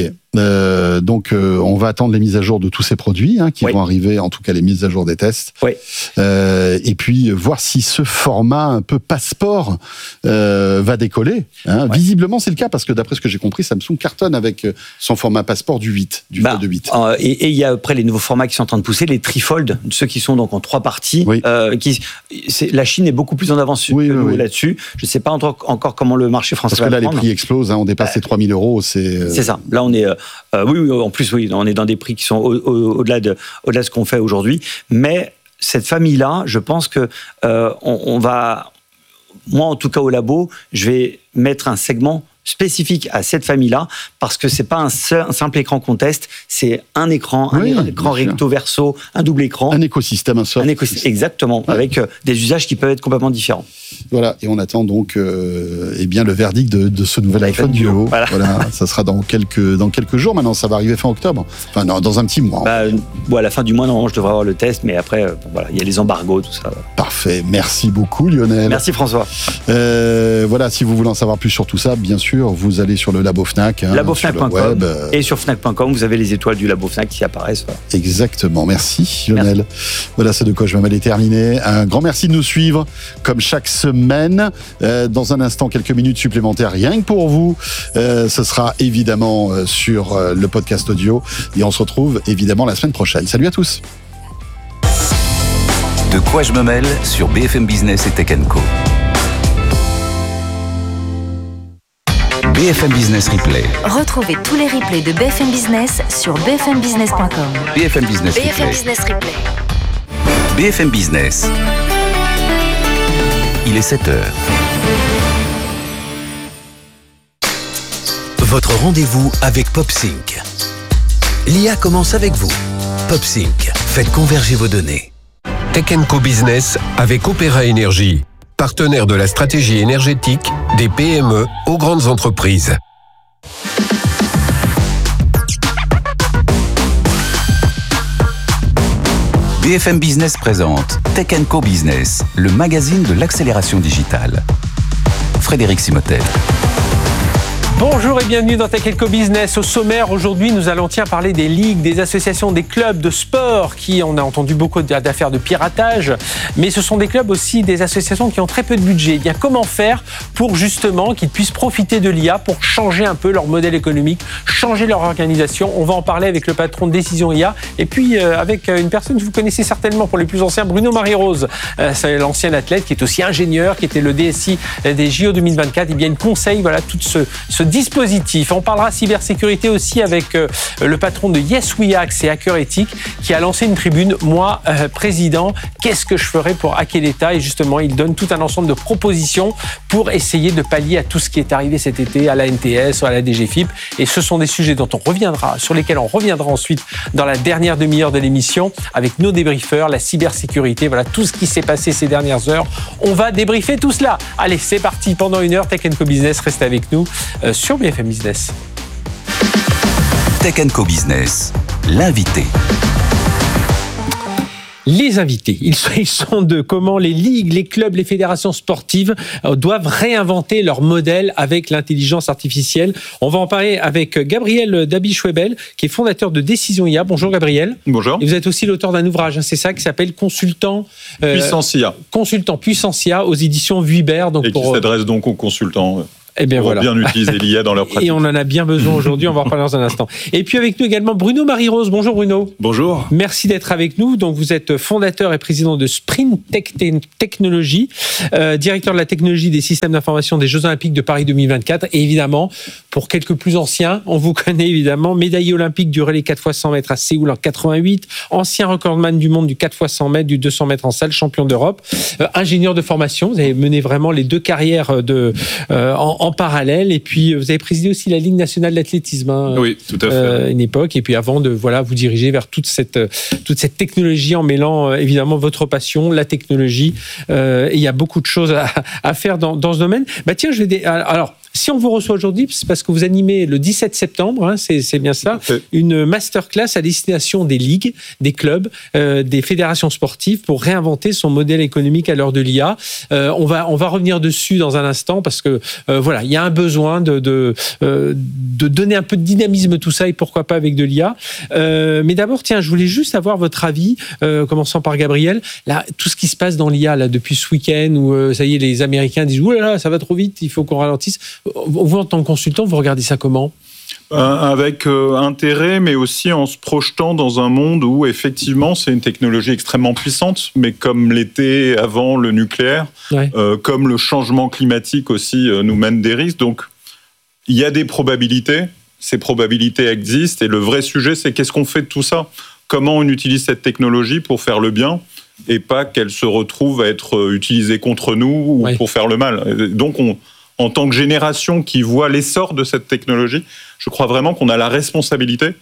Donc, on va attendre les mises à jour de tous ces produits qui vont arriver, en tout cas les mises à jour des tests. Oui. Et puis, voir si ce format un peu passeport va décoller. Visiblement, c'est le cas, parce que d'après ce que j'ai compris, Samsung cartonne avec son format passeport du 8, du Fold 8. Et il y a après les nouveaux formats qui sont en train de pousser, les trifold, ceux qui sont donc en 3 parties. Oui. La Chine est beaucoup plus en avance que nous là-dessus. Je ne sais pas encore comment le marché français va prendre. Parce que là, les prix explosent, on dépasse les 3000 €. C'est ça. Là, on est... en plus, on est dans des prix qui sont au-delà de ce qu'on fait aujourd'hui. Mais cette famille-là, je pense que on va... Moi, en tout cas, au labo, je vais mettre un segment spécifique à cette famille-là, parce que c'est pas un simple écran qu'on teste, c'est un écran, un écran recto verso, un double écran. Un écosystème, un soft. Exactement, avec des usages qui peuvent être complètement différents. Voilà, et on attend donc le verdict de ce nouvel iPhone Duo. Voilà, ça sera dans quelques jours maintenant, ça va arriver fin octobre. Enfin, dans un petit mois. À la fin du mois, normalement, je devrais avoir le test, mais après, il y a les embargos, tout ça. Parfait, merci beaucoup Lionel. Merci François. Si vous voulez en savoir plus sur tout ça, bien sûr, vous allez sur le Labo Fnac. Labofnac.com et sur Fnac.com, vous avez les étoiles du Labo Fnac qui apparaissent. Voilà. Exactement, merci Lionel. Merci. Voilà, c'est de quoi je vais m'aller terminer. Un grand merci de nous suivre, comme chaque semaine. Dans un instant, quelques minutes supplémentaires, rien que pour vous. Ce sera évidemment sur le podcast audio. Et on se retrouve évidemment la semaine prochaine. Salut à tous. De quoi je me mêle sur BFM Business et Tech & Co. BFM Business Replay. Retrouvez tous les replays de BFM Business sur bfmbusiness.com. BFM Business Replay. BFM Business Replay. BFM Business. Il est 7h. Votre rendez-vous avec PopSync. L'IA commence avec vous. PopSync. Faites converger vos données. Tech & Co Business avec Opéra Énergie. Partenaire de la stratégie énergétique des PME aux grandes entreprises. BFM Business présente Tech & Co Business, le magazine de l'accélération digitale. Frédéric Simotel. Bonjour et bienvenue dans Tech & Co Business. Au sommaire, aujourd'hui, nous allons parler des ligues, des associations, des clubs de sport qui, on a entendu beaucoup d'affaires de piratage, mais ce sont des clubs aussi, des associations qui ont très peu de budget. Eh bien, comment faire pour justement qu'ils puissent profiter de l'IA pour changer un peu leur modèle économique, changer leur organisation? On va en parler avec le patron de Décision IA et puis avec une personne que vous connaissez certainement pour les plus anciens, Bruno Marie-Rose. C'est l'ancien athlète qui est aussi ingénieur, qui était le DSI des JO 2024. Eh bien, il conseille tout ce dispositif. On parlera cybersécurité aussi avec le patron de Yes We Hack, c'est Hacker Ethic, qui a lancé une tribune. Moi, président, qu'est-ce que je ferais pour hacker l'État? Et justement, il donne tout un ensemble de propositions pour essayer de pallier à tout ce qui est arrivé cet été à la NTS ou à la DGFiP. Et ce sont des sujets sur lesquels on reviendra ensuite dans la dernière demi-heure de l'émission avec nos débriefeurs, la cybersécurité, tout ce qui s'est passé ces dernières heures. On va débriefer tout cela. Allez, c'est parti pendant une heure. Tech & Co Business, restez avec nous sur BFM Business. Tech & Co Business, l'invité. Les invités, ils sont de comment les ligues, les clubs, les fédérations sportives doivent réinventer leur modèle avec l'intelligence artificielle. On va en parler avec Gabriel Dabi-Schwebel, qui est fondateur de Décision IA. Bonjour Gabriel. Bonjour. Et vous êtes aussi l'auteur d'un ouvrage, c'est ça, qui s'appelle Consultant Puissance IA. Consultant Puissance IA aux éditions Vuibert. Et qui s'adresse donc aux consultants. Eh bien, pour bien utiliser l'IA dans leur pratique. Et on en a bien besoin aujourd'hui, on va en reparler dans un instant. Et puis avec nous également Bruno Marie-Rose. Bonjour Bruno. Bonjour. Merci d'être avec nous. Donc vous êtes fondateur et président de Sprint Technologies, directeur de la technologie des systèmes d'information des Jeux Olympiques de Paris 2024. Et évidemment, pour quelques plus anciens, on vous connaît évidemment, médaillé olympique du relais 4x100 mètres à Séoul en 88, ancien recordman du monde du 4x100 mètres, du 200 mètres en salle, champion d'Europe, ingénieur de formation. Vous avez mené vraiment les deux carrières en parallèle, et puis vous avez présidé aussi la Ligue nationale d'athlétisme. Oui, tout à fait. Une époque, et puis avant de vous diriger vers toute cette technologie en mêlant évidemment votre passion, la technologie. Et il y a beaucoup de choses à faire dans ce domaine. Tiens, alors, si on vous reçoit aujourd'hui, c'est parce que vous animez le 17 septembre, c'est bien ça, une masterclass à destination des ligues, des clubs, des fédérations sportives pour réinventer son modèle économique à l'heure de l'IA. On va revenir dessus dans un instant parce que il y a un besoin de donner un peu de dynamisme à tout ça et pourquoi pas avec de l'IA. Mais d'abord, tiens, je voulais juste avoir votre avis, commençant par Gabriel. Là, tout ce qui se passe dans l'IA là depuis ce week-end où ça y est, les Américains disent ouh là là, ça va trop vite, il faut qu'on ralentisse. Vous, en tant que consultant, vous regardez ça comment ? Avec intérêt, mais aussi en se projetant dans un monde où, effectivement, c'est une technologie extrêmement puissante, mais comme l'était avant le nucléaire, comme le changement climatique aussi nous mène des risques. Donc, il y a des probabilités, ces probabilités existent, et le vrai sujet, c'est qu'est-ce qu'on fait de tout ça ? Comment on utilise cette technologie pour faire le bien et pas qu'elle se retrouve à être utilisée contre nous ou pour faire le mal. Donc, en tant que génération qui voit l'essor de cette technologie, je crois vraiment qu'on a la responsabilité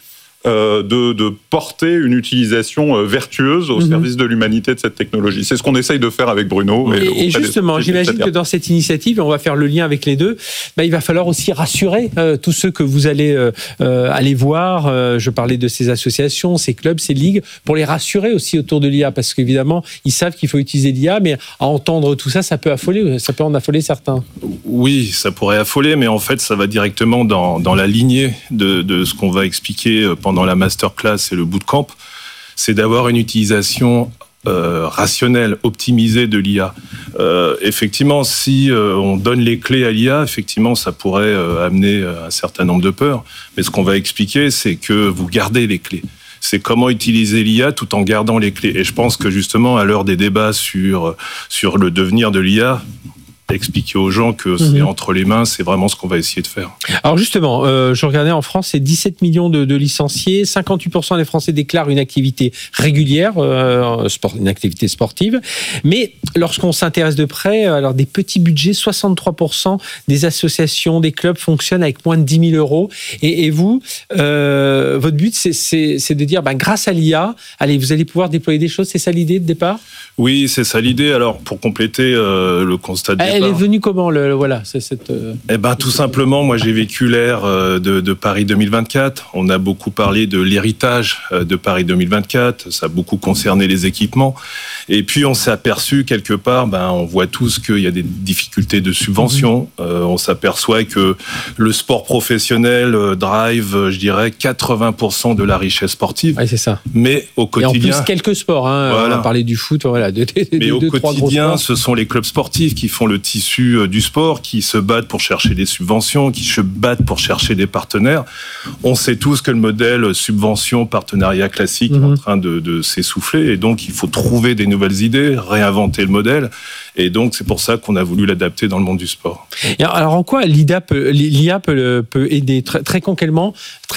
de porter une utilisation vertueuse au service de l'humanité de cette technologie. C'est ce qu'on essaye de faire avec Bruno. Et justement, j'imagine que dans cette initiative, et on va faire le lien avec les deux, il va falloir aussi rassurer tous ceux que vous allez aller voir. Je parlais de ces associations, ces clubs, ces ligues, pour les rassurer aussi autour de l'IA, parce qu'évidemment, ils savent qu'il faut utiliser l'IA, mais à entendre tout ça, ça peut en affoler certains. Oui, ça pourrait affoler, mais en fait, ça va directement dans la lignée de ce qu'on va expliquer pendant la masterclass et le bootcamp, c'est d'avoir une utilisation rationnelle, optimisée de l'IA. Effectivement, si on donne les clés à l'IA, effectivement, ça pourrait amener un certain nombre de peurs. Mais ce qu'on va expliquer, c'est que vous gardez les clés. C'est comment utiliser l'IA tout en gardant les clés. Et je pense que justement, à l'heure des débats sur le devenir de l'IA, expliquer aux gens que c'est entre les mains, c'est vraiment ce qu'on va essayer de faire. Alors justement, je regardais en France, c'est 17 millions de licenciés, 58% des Français déclarent une activité régulière, une activité sportive, mais lorsqu'on s'intéresse de près, alors des petits budgets, 63% des associations, des clubs fonctionnent avec moins de 10 000 euros, et vous, votre but, c'est de dire, grâce à l'IA, allez, vous allez pouvoir déployer des choses, c'est ça l'idée de départ ? Oui, c'est ça l'idée. Alors, pour compléter le constat de départ... Elle est venue comment, tout simplement, moi, j'ai vécu l'ère de Paris 2024. On a beaucoup parlé de l'héritage de Paris 2024. Ça a beaucoup concerné les équipements. Et puis, on s'est aperçu quelque part, on voit tous qu'il y a des difficultés de subvention. On s'aperçoit que le sport professionnel drive, je dirais, 80% de la richesse sportive. Oui, c'est ça. Mais au quotidien... Et en plus, quelques sports. On a parlé du foot, voilà. Mais au quotidien, ce sont les clubs sportifs qui font le tissu du sport, qui se battent pour chercher des subventions, qui se battent pour chercher des partenaires. On sait tous que le modèle subvention-partenariat classique est en train de s'essouffler, et donc il faut trouver des nouvelles idées, réinventer le modèle, et donc c'est pour ça qu'on a voulu l'adapter dans le monde du sport. Et alors en quoi l'IA peut aider très concrètement,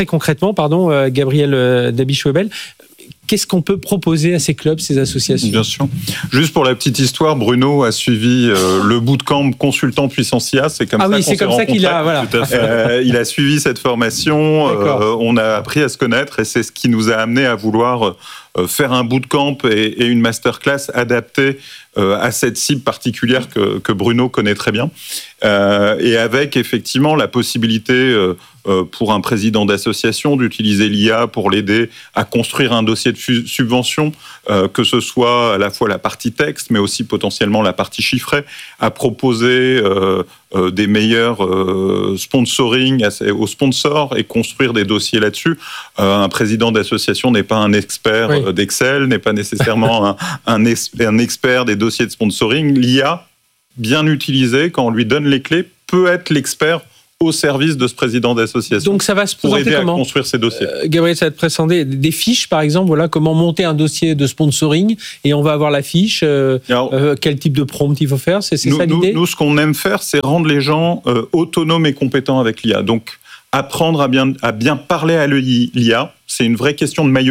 Gabriel Dabi-Schwebel? Qu'est-ce qu'on peut proposer à ces clubs, ces associations? Bien sûr. Juste pour la petite histoire, Bruno a suivi le bootcamp consultant puissance IA. C'est comme ça qu'on s'est rencontrés. Qu'il a. Voilà. Il a suivi cette formation. On a appris à se connaître et c'est ce qui nous a amené à vouloir faire un bootcamp et une masterclass adaptée à cette cible particulière que Bruno connaît très bien. Et avec effectivement la possibilité pour un président d'association d'utiliser l'IA pour l'aider à construire un dossier de subvention, que ce soit à la fois la partie texte, mais aussi potentiellement la partie chiffrée, à proposer des meilleurs sponsoring aux sponsors et construire des dossiers là-dessus. Un président d'association n'est pas un expert d'Excel, n'est pas nécessairement un expert des dossiers de sponsoring. L'IA, bien utilisée, quand on lui donne les clés, peut être l'expert au service de ce président d'association. Donc ça va se présenter pour aider comment à construire ces dossiers. Gabriel, ça va te présenter des fiches, par exemple, voilà, comment monter un dossier de sponsoring, et on va avoir la fiche, quel type de prompt il faut faire, c'est ça l'idée? Nous, ce qu'on aime faire, c'est rendre les gens autonomes et compétents avec l'IA. Donc, apprendre à bien parler à l'IA, c'est une vraie question de maillot